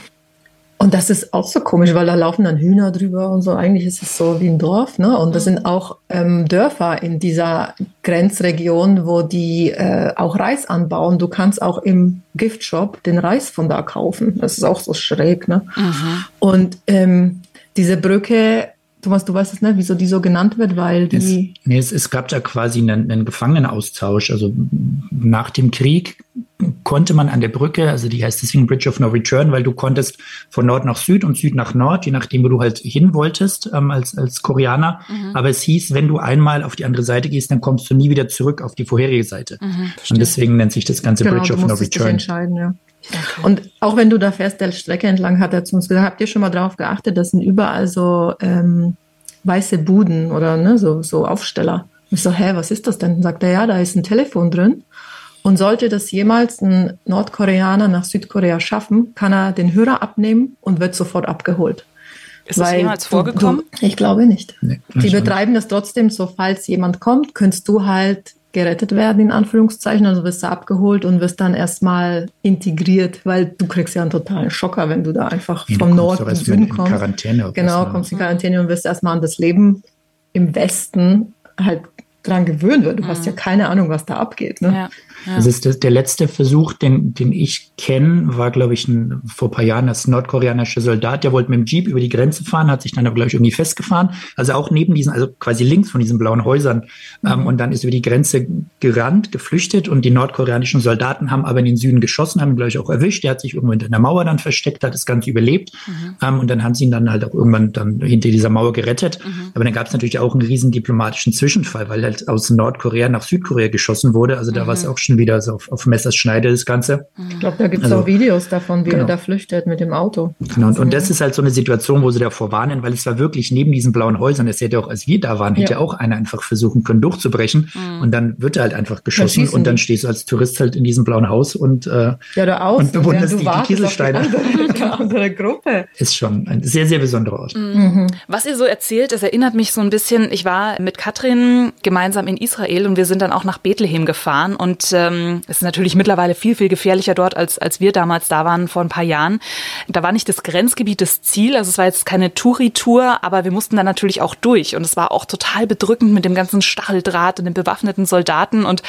Und das ist auch so komisch, weil da laufen dann Hühner drüber und so. Eigentlich ist es so wie ein Dorf, ne? Und das sind auch ähm, Dörfer in dieser Grenzregion, wo die äh, auch Reis anbauen. Du kannst auch im Giftshop den Reis von da kaufen. Das ist auch so schräg, ne? Mhm. Und ähm, diese Brücke, Thomas, du weißt es nicht, wieso die so genannt wird, weil die... Es, nee, es, es gab da quasi einen, einen Gefangenenaustausch. Also nach dem Krieg konnte man an der Brücke, also die heißt deswegen Bridge of No Return, weil du konntest von Nord nach Süd und Süd nach Nord, je nachdem, wo du halt hin wolltest ähm, als, als Koreaner. Mhm. Aber es hieß, wenn du einmal auf die andere Seite gehst, dann kommst du nie wieder zurück auf die vorherige Seite. Mhm, und deswegen nennt sich das Ganze genau, Bridge of No Return. Dich entscheiden, ja. Okay. Und auch wenn du da fährst, der Strecke entlang, hat er zu uns gesagt, habt ihr schon mal drauf geachtet, das sind überall so ähm, weiße Buden oder ne, so, so Aufsteller. Ich so, hä, was ist das denn? Dann sagt er, ja, da ist ein Telefon drin. Und sollte das jemals ein Nordkoreaner nach Südkorea schaffen, kann er den Hörer abnehmen und wird sofort abgeholt. Ist das jemals vorgekommen? Du, ich glaube nicht. Nee, die betreiben das trotzdem so, falls jemand kommt, könntest du halt gerettet werden, in Anführungszeichen. Also wirst du abgeholt und wirst dann erstmal integriert, weil du kriegst ja einen totalen Schocker, wenn du da einfach ja, vom Norden in den Süden kommst. In Quarantäne genau, kommst in Quarantäne und wirst erstmal an das Leben im Westen halt dran gewöhnt wird. Du mhm. hast ja keine Ahnung, was da abgeht. Ne? Ja. Ja. Das ist das, der letzte Versuch, den, den ich kenne, war, glaube ich, ein, vor ein paar Jahren das nordkoreanische Soldat, der wollte mit dem Jeep über die Grenze fahren, hat sich dann aber, glaube ich, irgendwie festgefahren. Also auch neben diesen, also quasi links von diesen blauen Häusern. Mhm. Ähm, und dann ist über die Grenze gerannt, geflüchtet und die nordkoreanischen Soldaten haben aber in den Süden geschossen, haben ihn, glaube ich, auch erwischt. Der hat sich irgendwo hinter einer Mauer dann versteckt, hat das Ganze überlebt. Mhm. Ähm, und dann haben sie ihn dann halt auch irgendwann dann hinter dieser Mauer gerettet. Mhm. Aber dann gab es natürlich auch einen riesen diplomatischen Zwischenfall, weil halt aus Nordkorea nach Südkorea geschossen wurde. Also da mhm. war es auch schon wieder so auf, auf Messers Schneide, das Ganze. Ich glaube, da gibt es also, auch Videos davon, wie genau. er da flüchtet mit dem Auto. Genau, und, und das ist halt so eine Situation, wo sie davor warnen, weil es war wirklich neben diesen blauen Häusern, das hätte auch, als wir da waren, hätte ja. auch einer einfach versuchen können, durchzubrechen. Mhm. Und dann wird er halt einfach geschossen und dann stehst du als Tourist halt in diesem blauen Haus und, äh, ja, da aus, und bewunderst die, die Kieselsteine. Die andere, andere Gruppe. Ist schon ein sehr, sehr besonderer Ort. Mhm. Was ihr so erzählt, das erinnert mich so ein bisschen, ich war mit Katrin gemeinsam in Israel und wir sind dann auch nach Bethlehem gefahren und ähm, es ist natürlich mittlerweile viel, viel gefährlicher dort, als als wir damals da waren vor ein paar Jahren. Da war nicht das Grenzgebiet das Ziel, also es war jetzt keine Touri-Tour, aber wir mussten da natürlich auch durch und es war auch total bedrückend mit dem ganzen Stacheldraht und den bewaffneten Soldaten und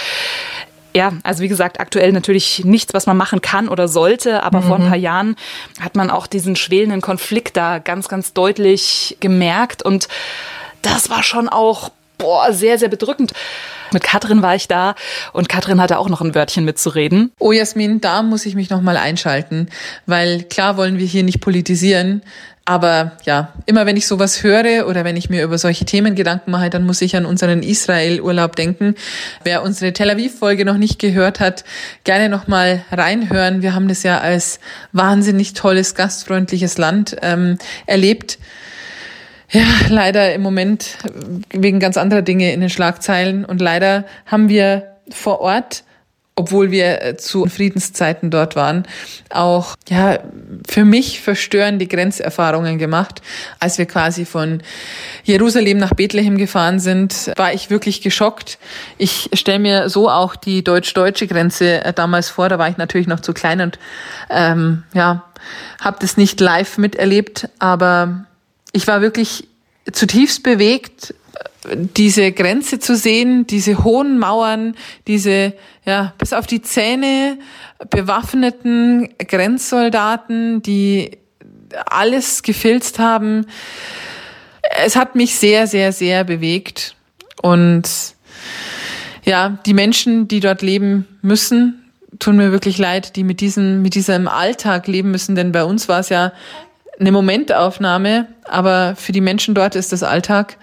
ja, also wie gesagt, aktuell natürlich nichts, was man machen kann oder sollte, aber mhm. vor ein paar Jahren hat man auch diesen schwelenden Konflikt da ganz, ganz deutlich gemerkt und das war schon auch boah, sehr, sehr bedrückend. Mit Katrin war ich da und Katrin hatte auch noch ein Wörtchen mitzureden. Oh Jasmin, da muss ich mich nochmal einschalten, weil klar wollen wir hier nicht politisieren, aber ja, immer wenn ich sowas höre oder wenn ich mir über solche Themen Gedanken mache, dann muss ich an unseren Israel-Urlaub denken. Wer unsere Tel Aviv-Folge noch nicht gehört hat, gerne nochmal reinhören. Wir haben das ja als wahnsinnig tolles, gastfreundliches Land ähm, erlebt. Ja, leider im Moment wegen ganz anderer Dinge in den Schlagzeilen. Und leider haben wir vor Ort, obwohl wir zu Friedenszeiten dort waren, auch ja für mich verstörende Grenzerfahrungen gemacht. Als wir quasi von Jerusalem nach Bethlehem gefahren sind, war ich wirklich geschockt. Ich stelle mir so auch die deutsch-deutsche Grenze damals vor. Da war ich natürlich noch zu klein und ähm, ja, habe das nicht live miterlebt, aber ich war wirklich zutiefst bewegt, diese Grenze zu sehen, diese hohen Mauern, diese ja bis auf die Zähne bewaffneten Grenzsoldaten, die alles gefilzt haben. Es hat mich sehr, sehr, sehr bewegt. Und ja, die Menschen, die dort leben müssen, tun mir wirklich leid, die mit diesem, mit diesem Alltag leben müssen, denn bei uns war es ja eine Momentaufnahme, aber für die Menschen dort ist das Alltag.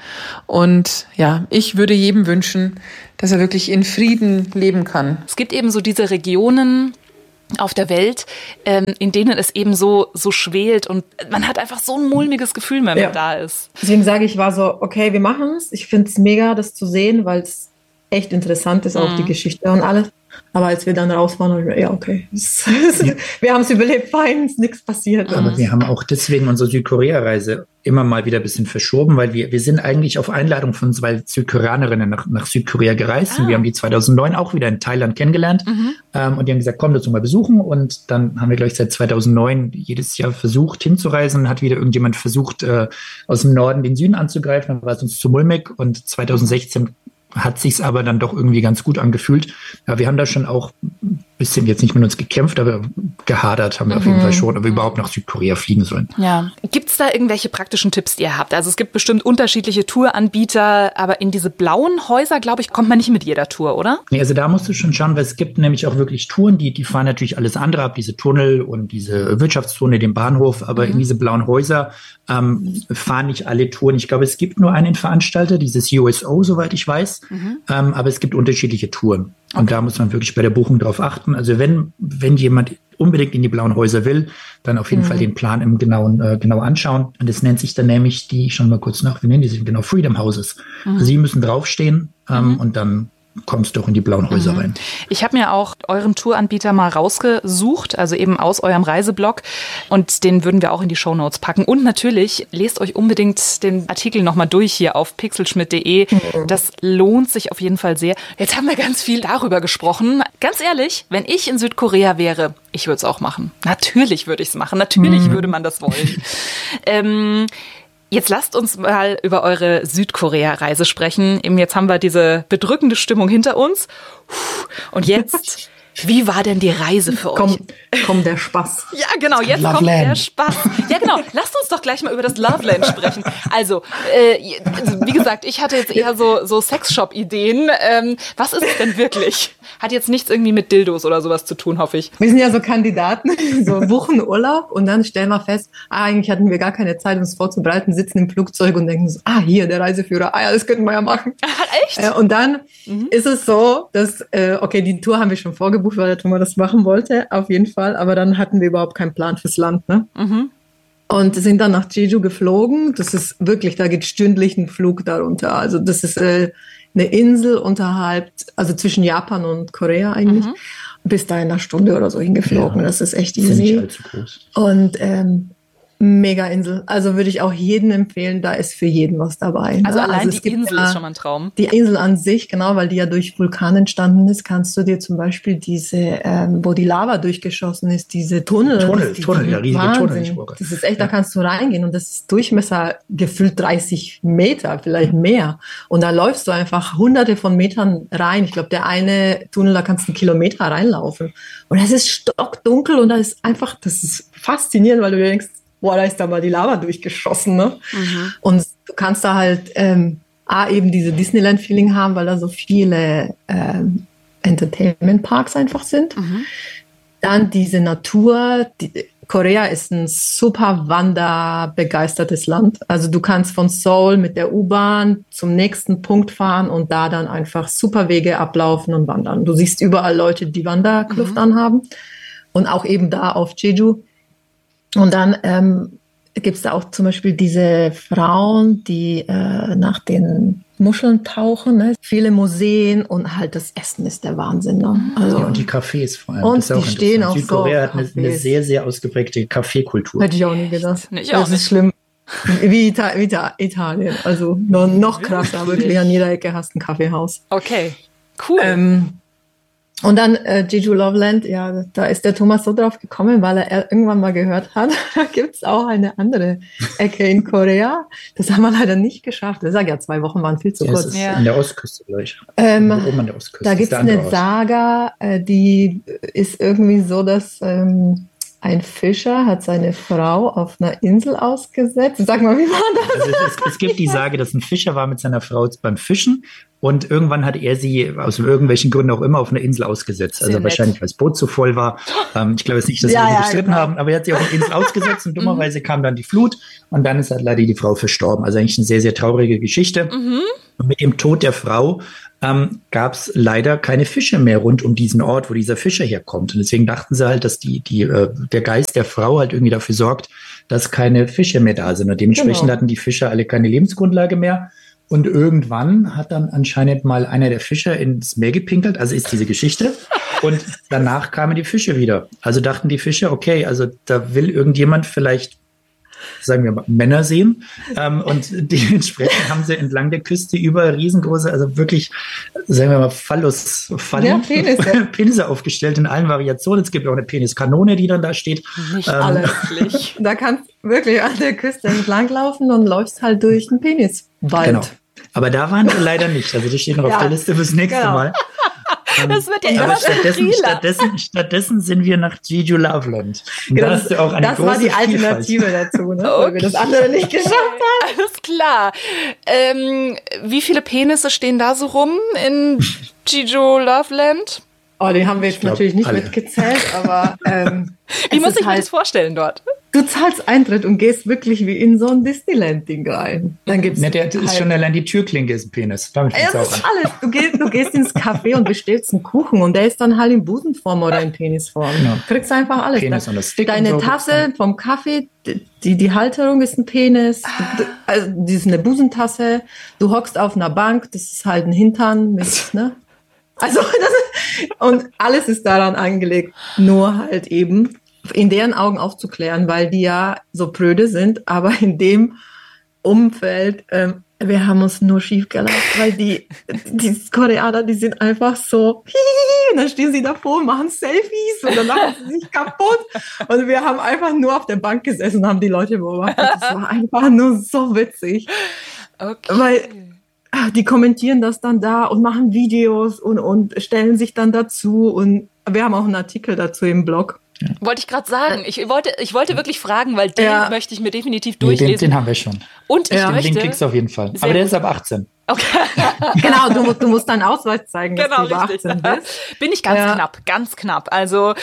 Und ja, ich würde jedem wünschen, dass er wirklich in Frieden leben kann. Es gibt eben so diese Regionen auf der Welt, ähm, in denen es eben so, so schwelt und man hat einfach so ein mulmiges Gefühl, wenn man Ja. da ist. Deswegen sage ich, war so, okay, wir machen es. Ich finde es mega, das zu sehen, weil es echt interessant ist, auch die Geschichte und alles. Aber als wir dann raus waren, wir, ja, okay, es, Ja. wir haben es überlebt, fein, ist nichts passiert. Aber wir haben auch deswegen unsere Südkorea-Reise immer mal wieder ein bisschen verschoben, weil wir, wir sind eigentlich auf Einladung von zwei Südkoreanerinnen nach, nach Südkorea gereist. Ah. Und wir haben die zweitausendneun auch wieder in Thailand kennengelernt. Mhm. Ähm, und die haben gesagt, komm, das mal besuchen. Und dann haben wir, glaube ich, seit zweitausendneun jedes Jahr versucht hinzureisen. Hat wieder irgendjemand versucht, äh, aus dem Norden den Süden anzugreifen. Dann war es uns zu mulmig. Und zweitausendsechzehn hat sich's aber dann doch irgendwie ganz gut angefühlt. Ja, wir haben da schon auch ein bisschen jetzt nicht mit uns gekämpft, aber gehadert haben wir auf jeden Fall schon, ob wir überhaupt nach Südkorea fliegen sollen. Ja. Gibt's da irgendwelche praktischen Tipps, die ihr habt? Also es gibt bestimmt unterschiedliche Touranbieter, aber in diese blauen Häuser, glaube ich, kommt man nicht mit jeder Tour, oder? Nee, also da musst du schon schauen, weil es gibt nämlich auch wirklich Touren, die, die fahren natürlich alles andere ab, diese Tunnel und diese Wirtschaftszone, den Bahnhof, aber in diese blauen Häuser ähm, fahren nicht alle Touren. Ich glaube, es gibt nur einen Veranstalter, dieses U S O, soweit ich weiß, ähm, aber es gibt unterschiedliche Touren. Und da muss man wirklich bei der Buchung drauf achten. Also wenn, wenn jemand unbedingt in die blauen Häuser will, dann auf jeden Fall den Plan im genauen, äh, genau anschauen. Und das nennt sich dann nämlich die, ich schau mal kurz nach, wie nennen die sich genau, Freedom Houses. Also Sie müssen draufstehen ähm, und dann kommst du auch in die blauen Häuser rein. Ich habe mir auch euren Touranbieter mal rausgesucht, also eben aus eurem Reiseblog, und den würden wir auch in die Shownotes packen. Und natürlich, lest euch unbedingt den Artikel nochmal durch hier auf pixelschmidt punkt de. Das lohnt sich auf jeden Fall sehr. Jetzt haben wir ganz viel darüber gesprochen. Ganz ehrlich, wenn ich in Südkorea wäre, ich würde es auch machen. Natürlich würde ich es machen. Natürlich würde man das wollen. ähm, Jetzt lasst uns mal über eure Südkorea-Reise sprechen. Eben jetzt haben wir diese bedrückende Stimmung hinter uns. Und jetzt, wie war denn die Reise für euch? Komm, komm der Spaß. Ja, genau, jetzt kommt Loveland. der Spaß. Ja, genau, lasst uns doch gleich mal über das Loveland sprechen. Also, äh, wie gesagt, ich hatte jetzt eher so, so Sexshop-Ideen. Ähm, was ist es denn wirklich? Hat jetzt nichts irgendwie mit Dildos oder sowas zu tun, hoffe ich. Wir sind ja so Kandidaten, so buchen Urlaub und dann stellen wir fest, ah, eigentlich hatten wir gar keine Zeit, uns vorzubereiten, sitzen im Flugzeug und denken so, ah, hier, der Reiseführer, ah ja, das könnten wir ja machen. Echt? Äh, und dann mhm. ist es so, dass, äh, okay, die Tour haben wir schon vorgebucht, weil der Thomas das machen wollte, auf jeden Fall, aber dann hatten wir überhaupt keinen Plan fürs Land, ne? Mhm. Und sind dann nach Jeju geflogen. Das ist wirklich, da geht stündlich ein Flug darunter. Also das ist äh, eine Insel unterhalb, also zwischen Japan und Korea eigentlich. Mhm. Bis da in einer Stunde oder so hingeflogen. Ja, das ist echt easy. Nicht allzu groß. Und ähm, mega Insel. Also würde ich auch jedem empfehlen, da ist für jeden was dabei. Ne? Also allein also die Insel ja, ist schon mal ein Traum. Die Insel an sich, genau, weil die ja durch Vulkan entstanden ist, kannst du dir zum Beispiel diese, ähm, wo die Lava durchgeschossen ist, diese Tunnel. Tunnel, die, Tunnel, ja, riesige Wahnsinn. Tunnel. Ich wollte. Das ist echt, ja. Da kannst du reingehen und das ist Durchmesser gefühlt dreißig Meter, vielleicht mehr. Und da läufst du einfach hunderte von Metern rein. Ich glaube, der eine Tunnel, da kannst du einen Kilometer reinlaufen. Und es ist stockdunkel und da ist einfach, das ist faszinierend, weil du denkst, boah, da ist da mal die Lava durchgeschossen, ne? Mhm. Und du kannst da halt ähm, A, eben diese Disneyland-Feeling haben, weil da so viele ähm, Entertainment-Parks einfach sind. Mhm. Dann diese Natur. Die, Korea ist ein super wanderbegeistertes Land. Also du kannst von Seoul mit der U-Bahn zum nächsten Punkt fahren und da dann einfach super Wege ablaufen und wandern. Du siehst überall Leute, die Wanderkluft mhm. anhaben. Und auch eben da auf Jeju. Und dann ähm, gibt es da auch zum Beispiel diese Frauen, die äh, nach den Muscheln tauchen. Ne? Viele Museen und halt das Essen ist der Wahnsinn. Ne? Also, ja, und die Cafés vor allem. Und das ist auch die stehen auch Südkorea so hat eine, eine sehr, sehr ausgeprägte Kaffeekultur. Hätte ich auch nie gedacht. Nee, ich das auch ist nicht. schlimm. Wie, Ita- wie Ita- Italien. Also noch, noch krasser. Wirklich an jeder Ecke hast du ein Kaffeehaus. Okay, cool. Ähm, Und dann äh, Jeju Loveland, ja, da ist der Thomas so drauf gekommen, weil er irgendwann mal gehört hat, da gibt's auch eine andere Ecke in Korea. Das haben wir leider nicht geschafft. Ich sage ja, zwei Wochen waren viel zu Ja, kurz. es ist Ja. an der Ostküste gleich. Ähm, Oben an der Ostküste. Da ist gibt's der andere eine Ort. Saga, äh, die ist irgendwie so, dass ähm, ein Fischer hat seine Frau auf einer Insel ausgesetzt. Sag mal, wie war das? Also es, es, es gibt die Sage, dass ein Fischer war mit seiner Frau beim Fischen und irgendwann hat er sie aus irgendwelchen Gründen auch immer auf einer Insel ausgesetzt. Also Sehr wahrscheinlich, nett. weil das Boot zu voll war. Ähm, ich glaube jetzt nicht, dass Ja, wir die ja, gestritten genau. haben, aber er hat sie auf eine Insel ausgesetzt und dummerweise kam dann die Flut und dann ist halt leider die Frau verstorben. Also eigentlich eine sehr, sehr traurige Geschichte. Und mit dem Tod der Frau ähm, gab es leider keine Fische mehr rund um diesen Ort, wo dieser Fischer herkommt. Und deswegen dachten sie halt, dass die, die, äh, der Geist der Frau halt irgendwie dafür sorgt, dass keine Fische mehr da sind. Und dementsprechend Genau. hatten die Fischer alle keine Lebensgrundlage mehr. Und irgendwann hat dann anscheinend mal einer der Fischer ins Meer gepinkelt, also ist diese Geschichte. Und danach kamen die Fische wieder. Also dachten die Fische, okay, also da will irgendjemand vielleicht, sagen wir mal, Männer sehen. Ähm, und dementsprechend haben sie entlang der Küste überall riesengroße, also wirklich, sagen wir mal, Phallus, Fallen, Ja, Penisse. Penisse aufgestellt in allen Variationen. Es gibt auch eine Peniskanone, die dann da steht. Nicht Ähm, alle. Wirklich. Da kannst du wirklich an der Küste entlang laufen und läufst halt durch den Peniswald. Genau. Aber da waren wir leider nicht. Also das steht noch auf Ja, der Liste fürs nächste genau. Mal. Das wird ja Aber immer stattdessen, realer. stattdessen, stattdessen sind wir nach Jeju Loveland. Und Genau, da hast du auch eine das große war die Vielfalt. Alternative dazu, ne? Weil wir das andere nicht geschafft haben. Alles klar. Ähm, wie viele Penisse stehen da so rum in Jeju Loveland? Oh, die haben wir jetzt glaub, natürlich nicht alle. mitgezählt, aber ähm, Wie es muss ist ich mir halt, das vorstellen dort? du zahlst Eintritt und gehst wirklich wie in so ein Disneyland-Ding rein. Dann gibt's Ne, der ist halt, schon allein die Türklinke ist ein Penis. Damit ja, fängt's das auch ist an. alles. Du gehst, du gehst ins Café und bestellst einen Kuchen und der ist dann halt in Busenform oder in Penisform. Genau. Du kriegst einfach alles. Penis Da- und das Stick Deine und so. Tasse vom Kaffee, die, die Halterung ist ein Penis, du, also die ist eine Busentasse. Du hockst auf einer Bank, das ist halt ein Hintern mit, ne? Also, das, und alles ist daran angelegt, nur halt eben in deren Augen aufzuklären, weil die ja so pröde sind, aber in dem Umfeld, ähm, wir haben uns nur schief gelacht, weil die, die Koreaner, die sind einfach so, und dann stehen sie davor und machen Selfies und dann machen sie sich kaputt. Und wir haben einfach nur auf der Bank gesessen und haben die Leute beobachtet. Das war einfach nur so witzig, Okay. weil ah, die kommentieren das dann da und machen Videos und, und stellen sich dann dazu. Und wir haben auch einen Artikel dazu im Blog. Wollte ich gerade sagen. Ich wollte, ich wollte wirklich fragen, weil den Ja. möchte ich mir definitiv Nee, den, durchlesen. den haben wir schon. Und ich Ja. Den möchte. Link kriegst du auf jeden Fall. Sehr Aber der gut. ist ab achtzehn. Okay. Genau, du, musst- du musst deinen Ausweis zeigen, dass Genau, du über richtig. achtzehn bist. Bin ich ganz Ja. knapp, ganz knapp. Also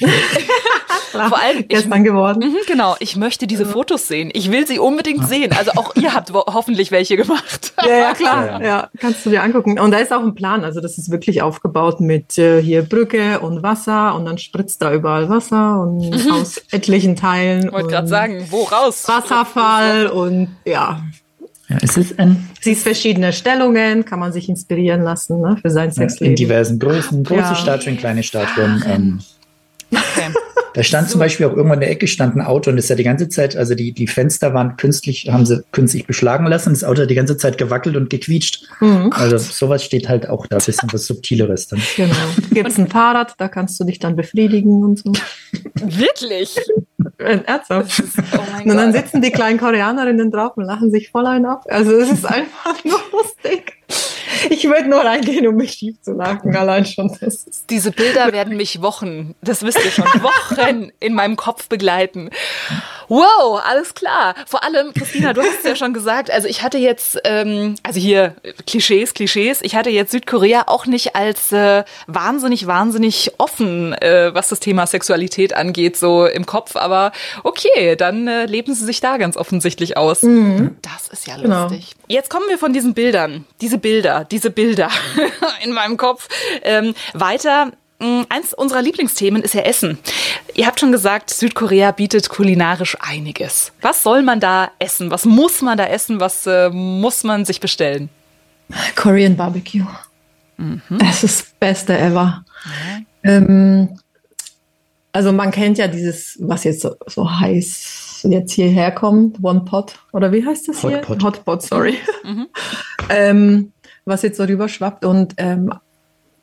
vor allem ich, Gestern geworden. Mhm, genau, ich möchte diese Fotos sehen. Ich will sie unbedingt sehen. Also auch ihr habt wo- hoffentlich welche gemacht. Ja, ja, klar. Ja, Ja, ja. kannst du dir angucken. Und da ist auch ein Plan. Also das ist wirklich aufgebaut mit äh, hier Brücke und Wasser und dann spritzt da überall Wasser und aus etlichen Teilen. Ich wollte gerade und sagen, wo raus? Wasserfall und ja. Ja, es ist ein, Siehst verschiedene Stellungen, kann man sich inspirieren lassen, ne, für sein in Sexleben. diversen Größen, große Ja. Statuen, kleine Statuen. Ähm, Okay. Da stand zum Beispiel auch irgendwann in der Ecke stand ein Auto und das hat die ganze Zeit, also die, die Fenster waren künstlich, haben sie künstlich beschlagen lassen. Das Auto hat die ganze Zeit gewackelt und gequietscht. Mhm. Also sowas steht halt auch da, ein bisschen was Subtileres dann. Genau. Gibt's ein Fahrrad, da kannst du dich dann befriedigen und so. Wirklich? Äh, Ernsthaft. Oh mein Und dann Gott. sitzen die kleinen Koreanerinnen drauf und lachen sich voll ein ab. Also es ist einfach nur lustig. Ich würde nur reingehen, um mich schief zu lachen, allein schon. Das ist Diese Bilder werden mich Wochen, das wisst ihr schon, Wochen in meinem Kopf begleiten. Wow, alles klar. Vor allem, Christina, du hast es ja schon gesagt, also ich hatte jetzt, ähm, also hier Klischees, Klischees, ich hatte jetzt Südkorea auch nicht als äh, wahnsinnig, wahnsinnig offen, äh, was das Thema Sexualität angeht, so im Kopf. Aber okay, dann äh, leben sie sich da ganz offensichtlich aus. Das ist ja Genau. lustig. Jetzt kommen wir von diesen Bildern, diese Bilder, diese Bilder in meinem Kopf ähm, weiter. Mh, Eins unserer Lieblingsthemen ist ja Essen. Ihr habt schon gesagt, Südkorea bietet kulinarisch einiges. Was soll man da essen? Was muss man da essen? Was äh, muss man sich bestellen? Korean Barbecue. Das ist das Beste ever. Ähm, also man kennt ja dieses, was jetzt so, so heiß jetzt hierher kommt, One Pot, oder wie heißt das hier? Hot Pot. Hot Pot, sorry. ähm, was jetzt so rüberschwappt und ähm,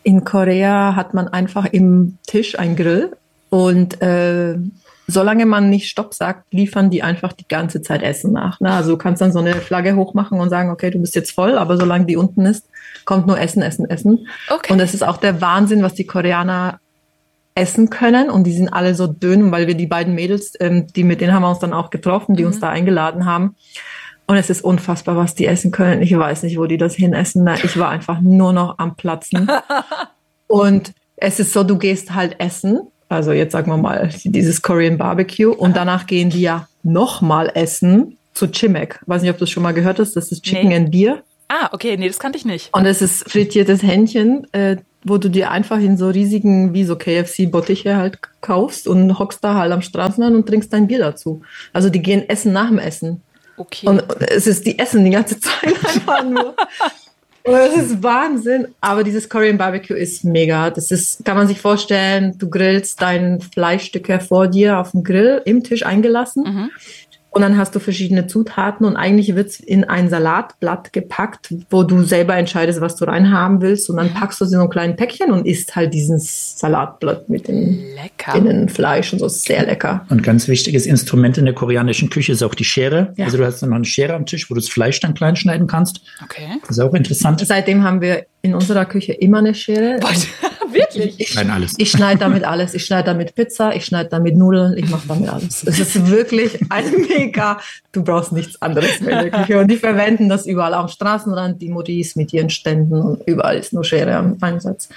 In Korea hat man einfach im Tisch einen Grill und äh, solange man nicht Stopp sagt, liefern die einfach die ganze Zeit Essen nach. Ne? Also du kannst dann so eine Flagge hochmachen und sagen, okay, du bist jetzt voll, aber solange die unten ist, kommt nur Essen, Essen, Essen. Okay. Und das ist auch der Wahnsinn, was die Koreaner essen können. Und die sind alle so dünn, weil wir die beiden Mädels, ähm, die mit denen haben wir uns dann auch getroffen, die mhm. uns da eingeladen haben. Und es ist unfassbar, was die essen können. Ich weiß nicht, wo die das hinessen. Ich war einfach nur noch am Platzen. Und es ist so, du gehst halt essen. Also jetzt sagen wir mal dieses Korean Barbecue. Und danach gehen die ja nochmal essen zu Chimek. Weiß nicht, ob du das schon mal gehört hast. Das ist Chicken Nee. and Beer. Ah, okay, nee, das kannte ich nicht. Und es ist frittiertes Hähnchen, äh, wo du dir einfach in so riesigen, wie so K F C-Bottiche halt kaufst und hockst da halt am Straßenrand und trinkst dein Bier dazu. Also die gehen essen nach dem Essen. Okay. Und es ist, die essen die ganze Zeit einfach nur. Und das ist Wahnsinn. Aber dieses Korean Barbecue ist mega. Das ist, kann man sich vorstellen, du grillst dein Fleischstücke vor dir auf dem Grill, im Tisch eingelassen. Mhm. Und dann hast du verschiedene Zutaten und eigentlich wird es in ein Salatblatt gepackt, wo du selber entscheidest, was du reinhaben willst. Und dann packst du sie in so ein kleines Päckchen und isst halt dieses Salatblatt mit dem Lecker. Innenfleisch und so. Sehr lecker. Und ganz wichtiges Instrument in der koreanischen Küche ist auch die Schere. Ja. Also du hast dann noch eine Schere am Tisch, wo du das Fleisch dann klein schneiden kannst. Okay. Das ist auch interessant. Seitdem haben wir in unserer Küche immer eine Schere. Wirklich? Ich, Nein, alles. ich schneide damit alles. Ich schneide damit Pizza, ich schneide damit Nudeln, ich mache damit alles. Es ist wirklich ein mega, du brauchst nichts anderes mehr in der Küche. Und die verwenden das überall am Straßenrand, die Mutis mit ihren Ständen und überall ist nur Schere am Einsatz.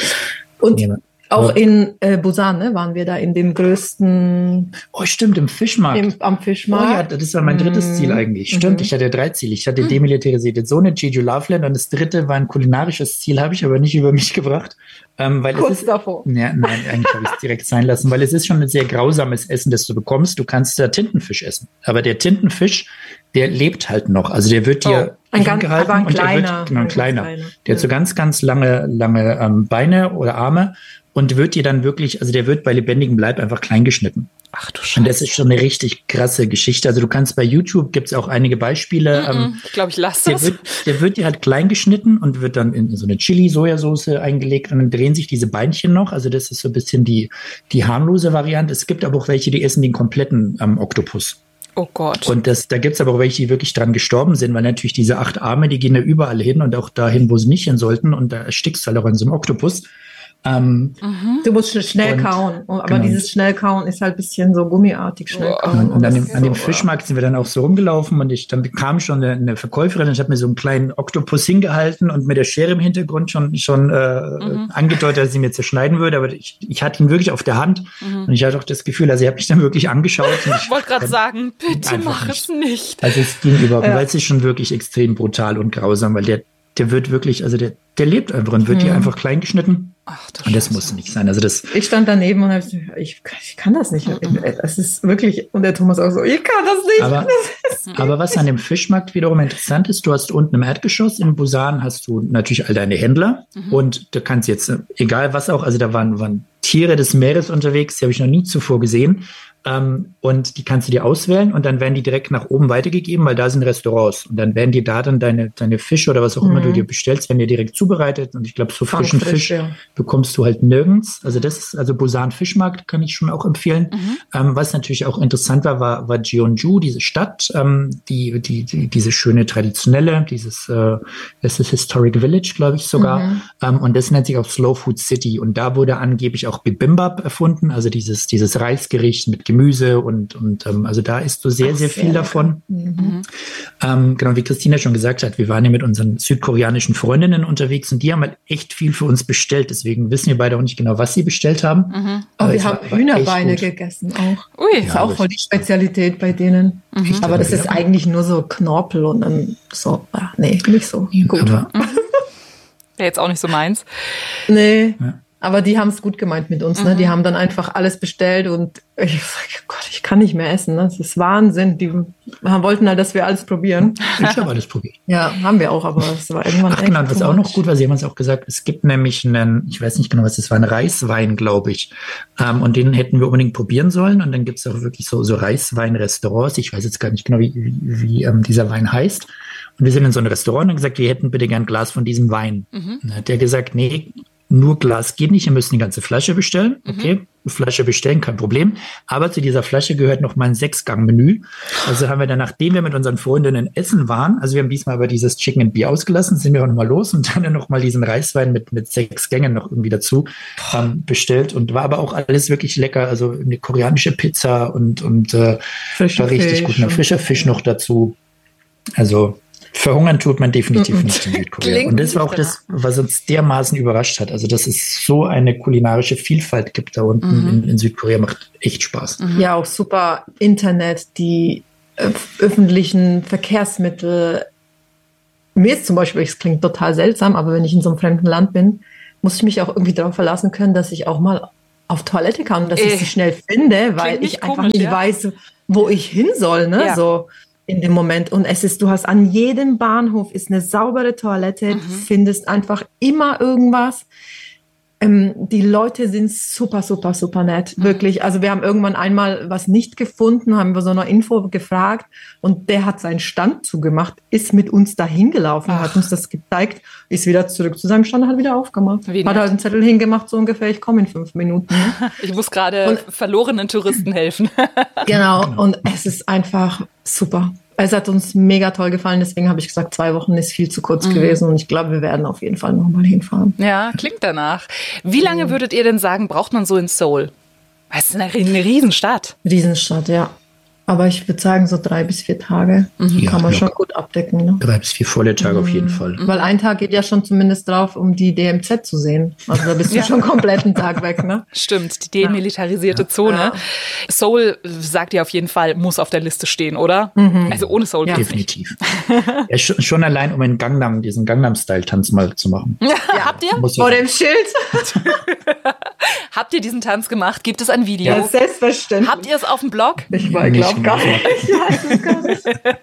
Und Ja. auch in äh, Busan, ne, waren wir da in dem größten, Oh, stimmt, im Fischmarkt. im, am Oh ja, Fischmarkt. das war mein drittes Mm. Ziel eigentlich. Stimmt, Mhm. ich hatte drei Ziele. Ich hatte demilitarisierte Zone, Jeju Loveland und das dritte war ein kulinarisches Ziel, habe ich aber nicht über mich gebracht. Ähm, weil Kurz es ist, davor. Ja, nein, eigentlich habe ich es direkt sein lassen, weil es ist schon ein sehr grausames Essen, das du bekommst. Du kannst da Tintenfisch essen. Aber der Tintenfisch, der lebt halt noch. Also der wird dir Oh, ein ganz- hingehalten aber ein und der kleiner, wird, genau, ein ein ganz kleiner. kleiner. Der hat so Ja. ganz, ganz lange, lange ähm, Beine oder Arme und wird dir dann wirklich, also der wird bei lebendigem Leib einfach klein geschnitten. Ach du Und das Scheiße. ist schon eine richtig krasse Geschichte. Also du kannst bei YouTube, gibt es auch einige Beispiele. Ähm, Ich glaube, ich lasse der, das. wird, der wird dir halt klein geschnitten und wird dann in so eine Chili-Sojasauce eingelegt und dann drehen sich diese Beinchen noch. Also das ist so ein bisschen die, die harmlose Variante. Es gibt aber auch welche, die essen den kompletten ähm, Oktopus. Oh Gott. Und das, da gibt es aber auch welche, die wirklich dran gestorben sind, weil natürlich diese acht Arme, die gehen ja überall hin und auch dahin, wo sie nicht hin sollten. Und da erstickst du halt auch in so einem Oktopus. Ähm, Du musst sch- schnell Und- kauen. Aber genau. dieses schnell kauen ist halt ein bisschen so gummiartig schnell Oh. kauen. Und, und an, dem, das an dem ist so, Fischmarkt sind wir dann auch so rumgelaufen und ich, dann kam schon eine, eine Verkäuferin und ich habe mir so einen kleinen Oktopus hingehalten und mit der Schere im Hintergrund schon, schon äh, Mhm. angedeutet, dass sie mir zerschneiden würde, aber ich, ich hatte ihn wirklich auf der Hand Mhm. und ich hatte auch das Gefühl, also ich habe mich dann wirklich angeschaut. Und Ich wollte gerade sagen, bitte Einfach mach nicht. es nicht. Also es ging überhaupt, Ja. weil es ist schon wirklich extrem brutal und grausam, weil der, der wird wirklich, also der, der lebt einfach und wird hier Mhm. einfach klein geschnitten Ach du und das Scheiße. muss nicht sein. Also das, Ich stand daneben und hab gesagt, ich, ich kann das nicht. Es ist wirklich, und der Thomas auch so, ich kann das nicht. Aber, aber was an dem Fischmarkt wiederum interessant ist, du hast unten im Erdgeschoss in Busan hast du natürlich all deine Händler und du kannst jetzt, äh, egal was auch, also da waren, waren Tiere des Meeres unterwegs, die habe ich noch nie zuvor gesehen. Ähm, und die kannst du dir auswählen und dann werden die direkt nach oben weitergegeben, weil da sind Restaurants. Und dann werden dir da dann deine, deine Fische oder was auch immer Mhm. du dir bestellst, werden dir direkt zubereitet. Und ich glaube, so frischen Fangfrisch, Fisch ja. bekommst du halt nirgends. Also das ist, also Busan Fischmarkt kann ich schon auch empfehlen. Ähm, was natürlich auch interessant war, war, war Jeonju, diese Stadt, ähm, die, die, die, diese schöne traditionelle, dieses, äh, das ist Historic Village, glaube ich sogar. Mhm. Ähm, und das nennt sich auch Slow Food City. Und da wurde angeblich auch Bibimbap erfunden, also dieses, dieses Reisgericht mit Gemüse und, und ähm, also da isst du sehr, Ach, sehr sehr viel lecker. davon. Mhm. Ähm, genau, wie Christina schon gesagt hat, wir waren ja mit unseren südkoreanischen Freundinnen unterwegs und die haben halt echt viel für uns bestellt. Deswegen wissen wir beide auch nicht genau, was sie bestellt haben. Mhm. Oh, Aber wir es haben war- war Hühnerbeine echt gut. gegessen auch. Ui. Das ist Ja, auch aber voll die Spezialität bei denen. Mhm. Aber das Ja. ist eigentlich nur so Knorpel und dann so, ah, nee, nicht so gut. Aber, Wäre jetzt auch nicht so meins. Nee, Ja. aber die haben es gut gemeint mit uns. Ne? Die haben dann einfach alles bestellt und ich sag, Gott, ich kann nicht mehr essen. Ne? Das ist Wahnsinn. Die wollten halt, dass wir alles probieren. ich habe alles probiert. Ja, haben wir auch, aber es war irgendwann Ach genau, echt was too auch noch much. gut war, sie haben uns auch gesagt, es gibt nämlich einen, ich weiß nicht genau, was das war, einen Reiswein, glaube ich. Ähm, und den hätten wir unbedingt probieren sollen. Und dann gibt es auch wirklich so, so Reiswein-Restaurants. Ich weiß jetzt gar nicht genau, wie, wie, wie ähm, dieser Wein heißt. Und wir sind in so ein Restaurant und haben gesagt, wir hätten bitte gern ein Glas von diesem Wein. Mhm. Dann hat der gesagt, nee, nur Glas geht nicht, ihr müsst eine ganze Flasche bestellen. Okay, mhm. eine Flasche bestellen, kein Problem. Aber zu dieser Flasche gehört noch mal ein Sechs-Gang-Menü. Also haben wir dann, nachdem wir mit unseren Freundinnen essen waren, also wir haben diesmal aber dieses Chicken and Beer ausgelassen, sind wir auch noch mal los und dann noch mal diesen Reiswein mit, mit sechs Gängen noch irgendwie dazu ähm, bestellt. Und war aber auch alles wirklich lecker. Also eine koreanische Pizza und, und äh, war richtig gut. Ein frischer Fisch noch dazu. Also verhungern tut man definitiv nicht in Südkorea. Klingt und das war auch das, was uns dermaßen überrascht hat. Also, dass es so eine kulinarische Vielfalt gibt da unten mhm. in, in Südkorea, macht echt Spaß. Mhm. Ja, auch super Internet, die äh, öffentlichen Verkehrsmittel. Mir ist zum Beispiel, es klingt total seltsam, aber wenn ich in so einem fremden Land bin, muss ich mich auch irgendwie darauf verlassen können, dass ich auch mal auf Toilette kann und dass ich sie schnell finde, weil ich einfach komisch, nicht ja? weiß, wo ich hin soll. Ne? Ja. So. In dem Moment. Und es ist, du hast an jedem Bahnhof ist eine saubere Toilette, mhm. du findest einfach immer irgendwas. Ähm, die Leute sind super, super, super nett. Mhm. Wirklich. Also wir haben irgendwann einmal was nicht gefunden, haben wir so eine Info gefragt und der hat seinen Stand zugemacht, ist mit uns dahin gelaufen, Ach. hat uns das gezeigt, ist wieder zurück zu seinem Stand und hat wieder aufgemacht. Wie hat halt einen Zettel hingemacht, so ungefähr, ich komme in fünf Minuten. Ne? Ich muss gerade verlorenen Touristen helfen. Genau. Und es ist einfach super. Es hat uns mega toll gefallen, deswegen habe ich gesagt, zwei Wochen ist viel zu kurz mhm. gewesen und ich glaube, wir werden auf jeden Fall nochmal hinfahren. Ja, klingt danach. Wie lange mhm. würdet ihr denn sagen, braucht man so in Seoul? Es ist eine, eine Riesenstadt. Riesenstadt, ja. Aber ich würde sagen, so drei bis vier Tage mhm. kann man ja, schon gut abdecken. Ne? Drei bis vier volle Tage mhm. auf jeden Fall. Weil ein Tag geht ja schon zumindest drauf, um die D M Z zu sehen. Also da bist du ja. schon komplett einen Tag weg. Ne? Stimmt, die demilitarisierte ja. Zone. Ja. Seoul, sagt ihr auf jeden Fall, muss auf der Liste stehen, oder? Mhm. Also ohne Seoul. Ja. Definitiv. ja, schon, schon allein, um einen Gangnam, diesen Gangnam-Style-Tanz mal zu machen. Ja. Ja. Habt ihr? Muss Vor dem Schild. Habt ihr diesen Tanz gemacht? Gibt es ein Video? Ja, selbstverständlich. Habt ihr es auf dem Blog? Ich glaube gar nicht. Ich weiß es gar nicht.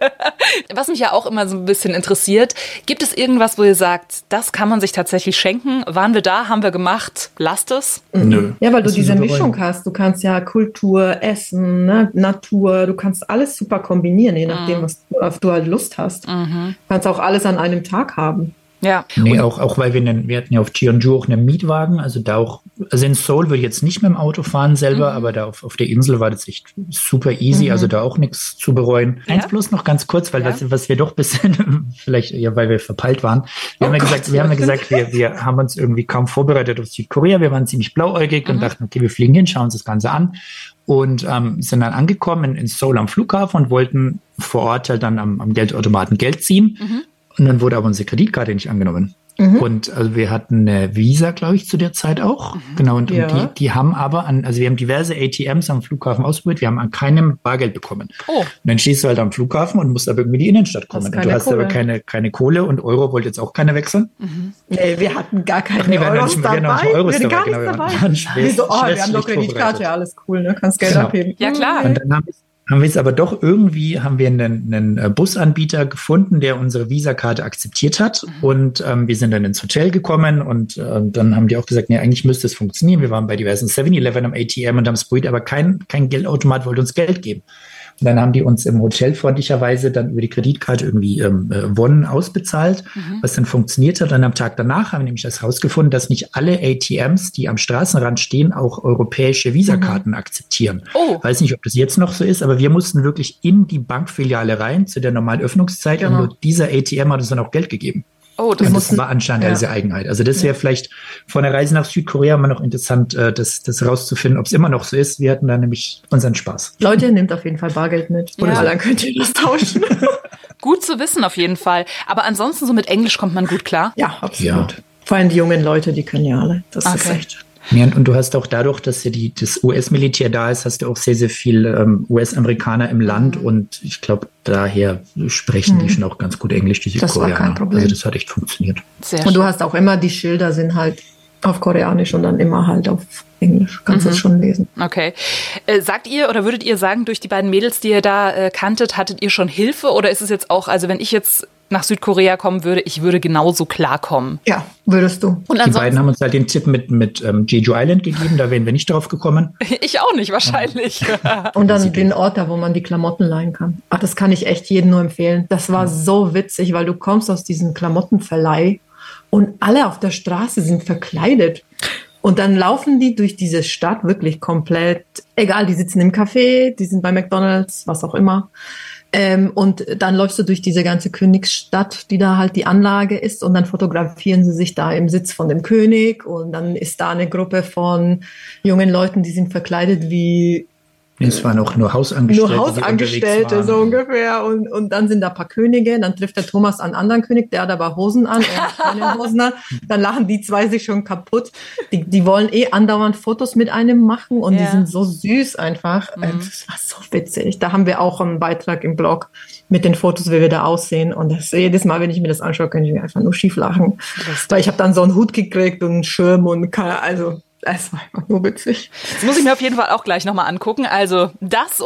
Was mich ja auch immer so ein bisschen interessiert, gibt es irgendwas, wo ihr sagt, das kann man sich tatsächlich schenken? Waren wir da, haben wir gemacht, lasst es? Nö. Ja, weil du diese Mischung hast. Du kannst ja Kultur, Essen, ne, Natur, du kannst alles super kombinieren, je nachdem, mhm. was du, auf du halt Lust hast. Mhm. Du kannst auch alles an einem Tag haben. Ja. Nee, auch, auch weil wir, einen, wir hatten ja auf Jeonju auch einen Mietwagen, also da auch, also in Seoul würde ich jetzt nicht mit dem Auto fahren selber, mhm. aber da auf, auf der Insel war das echt super easy, mhm. also da auch nichts zu bereuen. Ja. Eins bloß noch ganz kurz, weil ja. was, was wir doch ein bisschen, vielleicht, ja, weil wir verpeilt waren, wir oh haben ja gesagt, wir haben ja gesagt, wir, wir haben uns irgendwie kaum vorbereitet auf Südkorea, wir waren ziemlich blauäugig mhm. und dachten, okay, wir fliegen hin, schauen uns das Ganze an und ähm, sind dann angekommen in, in Seoul am Flughafen und wollten vor Ort halt dann am, am Geldautomaten Geld ziehen. Mhm. Und dann wurde aber unsere Kreditkarte nicht angenommen. Mhm. Und also wir hatten eine Visa, glaube ich, zu der Zeit auch. Mhm. Genau, und, ja. und die, die haben aber an, also wir haben diverse A T Ms am Flughafen ausprobiert, wir haben an keinem Bargeld bekommen. Oh. Und dann stehst du halt am Flughafen und musst aber irgendwie in die Innenstadt kommen. Und du hast Kohle. aber keine, keine Kohle und Euro wollte jetzt auch keiner wechseln. Mhm. Nee, wir hatten gar keine Ach, nee, wir Euros nicht, dabei. Wir hatten Euros wir dabei. Genau, wir dabei. waren schwer, so, oh, wir haben doch Kreditkarte, ja, alles cool, ne? Kannst Geld genau. abheben. Ja, klar. Und dann haben wir haben wir es aber doch irgendwie, haben wir einen, einen Busanbieter gefunden, der unsere Visa-Karte akzeptiert hat. Mhm. Und ähm, wir sind dann ins Hotel gekommen und äh, dann haben die auch gesagt, nee, eigentlich müsste es funktionieren. Wir waren bei diversen seven eleven am A T M und haben es probiert, aber kein, kein Geldautomat wollte uns Geld geben. Und dann haben die uns im Hotel freundlicherweise dann über die Kreditkarte irgendwie ähm, Wonnen ausbezahlt, mhm. was dann funktioniert hat. Und am Tag danach haben wir nämlich das herausgefunden, dass nicht alle A T Ms, die am Straßenrand stehen, auch europäische Visakarten mhm. akzeptieren. Oh. Weiß nicht, ob das jetzt noch so ist, aber wir mussten wirklich in die Bankfiliale rein zu der normalen Öffnungszeit genau. und nur dieser A T M hat uns dann auch Geld gegeben. Oh, das, das war anscheinend ja. diese Eigenheit. Also das wäre ja. vielleicht von der Reise nach Südkorea mal noch interessant, äh, das, das rauszufinden, ob es immer noch so ist. Wir hatten da nämlich unseren Spaß. Leute, nehmt auf jeden Fall Bargeld mit. Ja. Oder dann könnt ihr das tauschen. Gut zu wissen auf jeden Fall. Aber ansonsten so mit Englisch kommt man gut klar? Ja, absolut. Ja. Vor allem die jungen Leute, die können ja alle. Das okay. ist echt... Ja, und du hast auch dadurch, dass ja die, das U S-Militär da ist, hast du auch sehr, sehr viel ähm, U S-Amerikaner im Land und ich glaube, daher sprechen hm. die schon auch ganz gut Englisch, die Südkoreaner. Das war kein Problem. Also das hat echt funktioniert. Sehr und du hast auch immer, die Schilder sind halt auf Koreanisch und dann immer halt auf Englisch. Kannst du mhm. das schon lesen. Okay. Äh, sagt ihr oder würdet ihr sagen, durch die beiden Mädels, die ihr da äh, kanntet, hattet ihr schon Hilfe oder ist es jetzt auch, also wenn ich jetzt nach Südkorea kommen würde, ich würde genauso klarkommen? Ja, würdest du. Und die beiden haben uns halt den Tipp mit, mit ähm, Jeju Island gegeben, da wären wir nicht drauf gekommen. Ich auch nicht, wahrscheinlich. Und dann den Ort da, wo man die Klamotten leihen kann. Ach, das kann ich echt jedem nur empfehlen. Das war so witzig, weil du kommst aus diesem Klamottenverleih und alle auf der Straße sind verkleidet. Und dann laufen die durch diese Stadt wirklich komplett, egal, die sitzen im Café, die sind bei McDonald's, was auch immer. Ähm, und dann läufst du durch diese ganze Königsstadt, die da halt die Anlage ist, und dann fotografieren sie sich da im Sitz von dem König, und dann ist da eine Gruppe von jungen Leuten, die sind verkleidet wie Es waren auch nur Hausangestellte. Nur Hausangestellte, so ungefähr. Und, und dann sind da ein paar Könige. Dann trifft der Thomas einen anderen König, der hat aber Hosen an, er hat keine Hosen an. Dann lachen die zwei sich schon kaputt. Die, die wollen eh andauernd Fotos mit einem machen, und ja. die sind so süß einfach. Mhm. Das war so witzig. Da haben wir auch einen Beitrag im Blog mit den Fotos, wie wir da aussehen. Und das, jedes Mal, wenn ich mir das anschaue, kann ich mir einfach nur schief lachen. Weil ich habe dann so einen Hut gekriegt und einen Schirm und keine, also... Es war einfach nur witzig. Das muss ich mir auf jeden Fall auch gleich nochmal angucken. Also das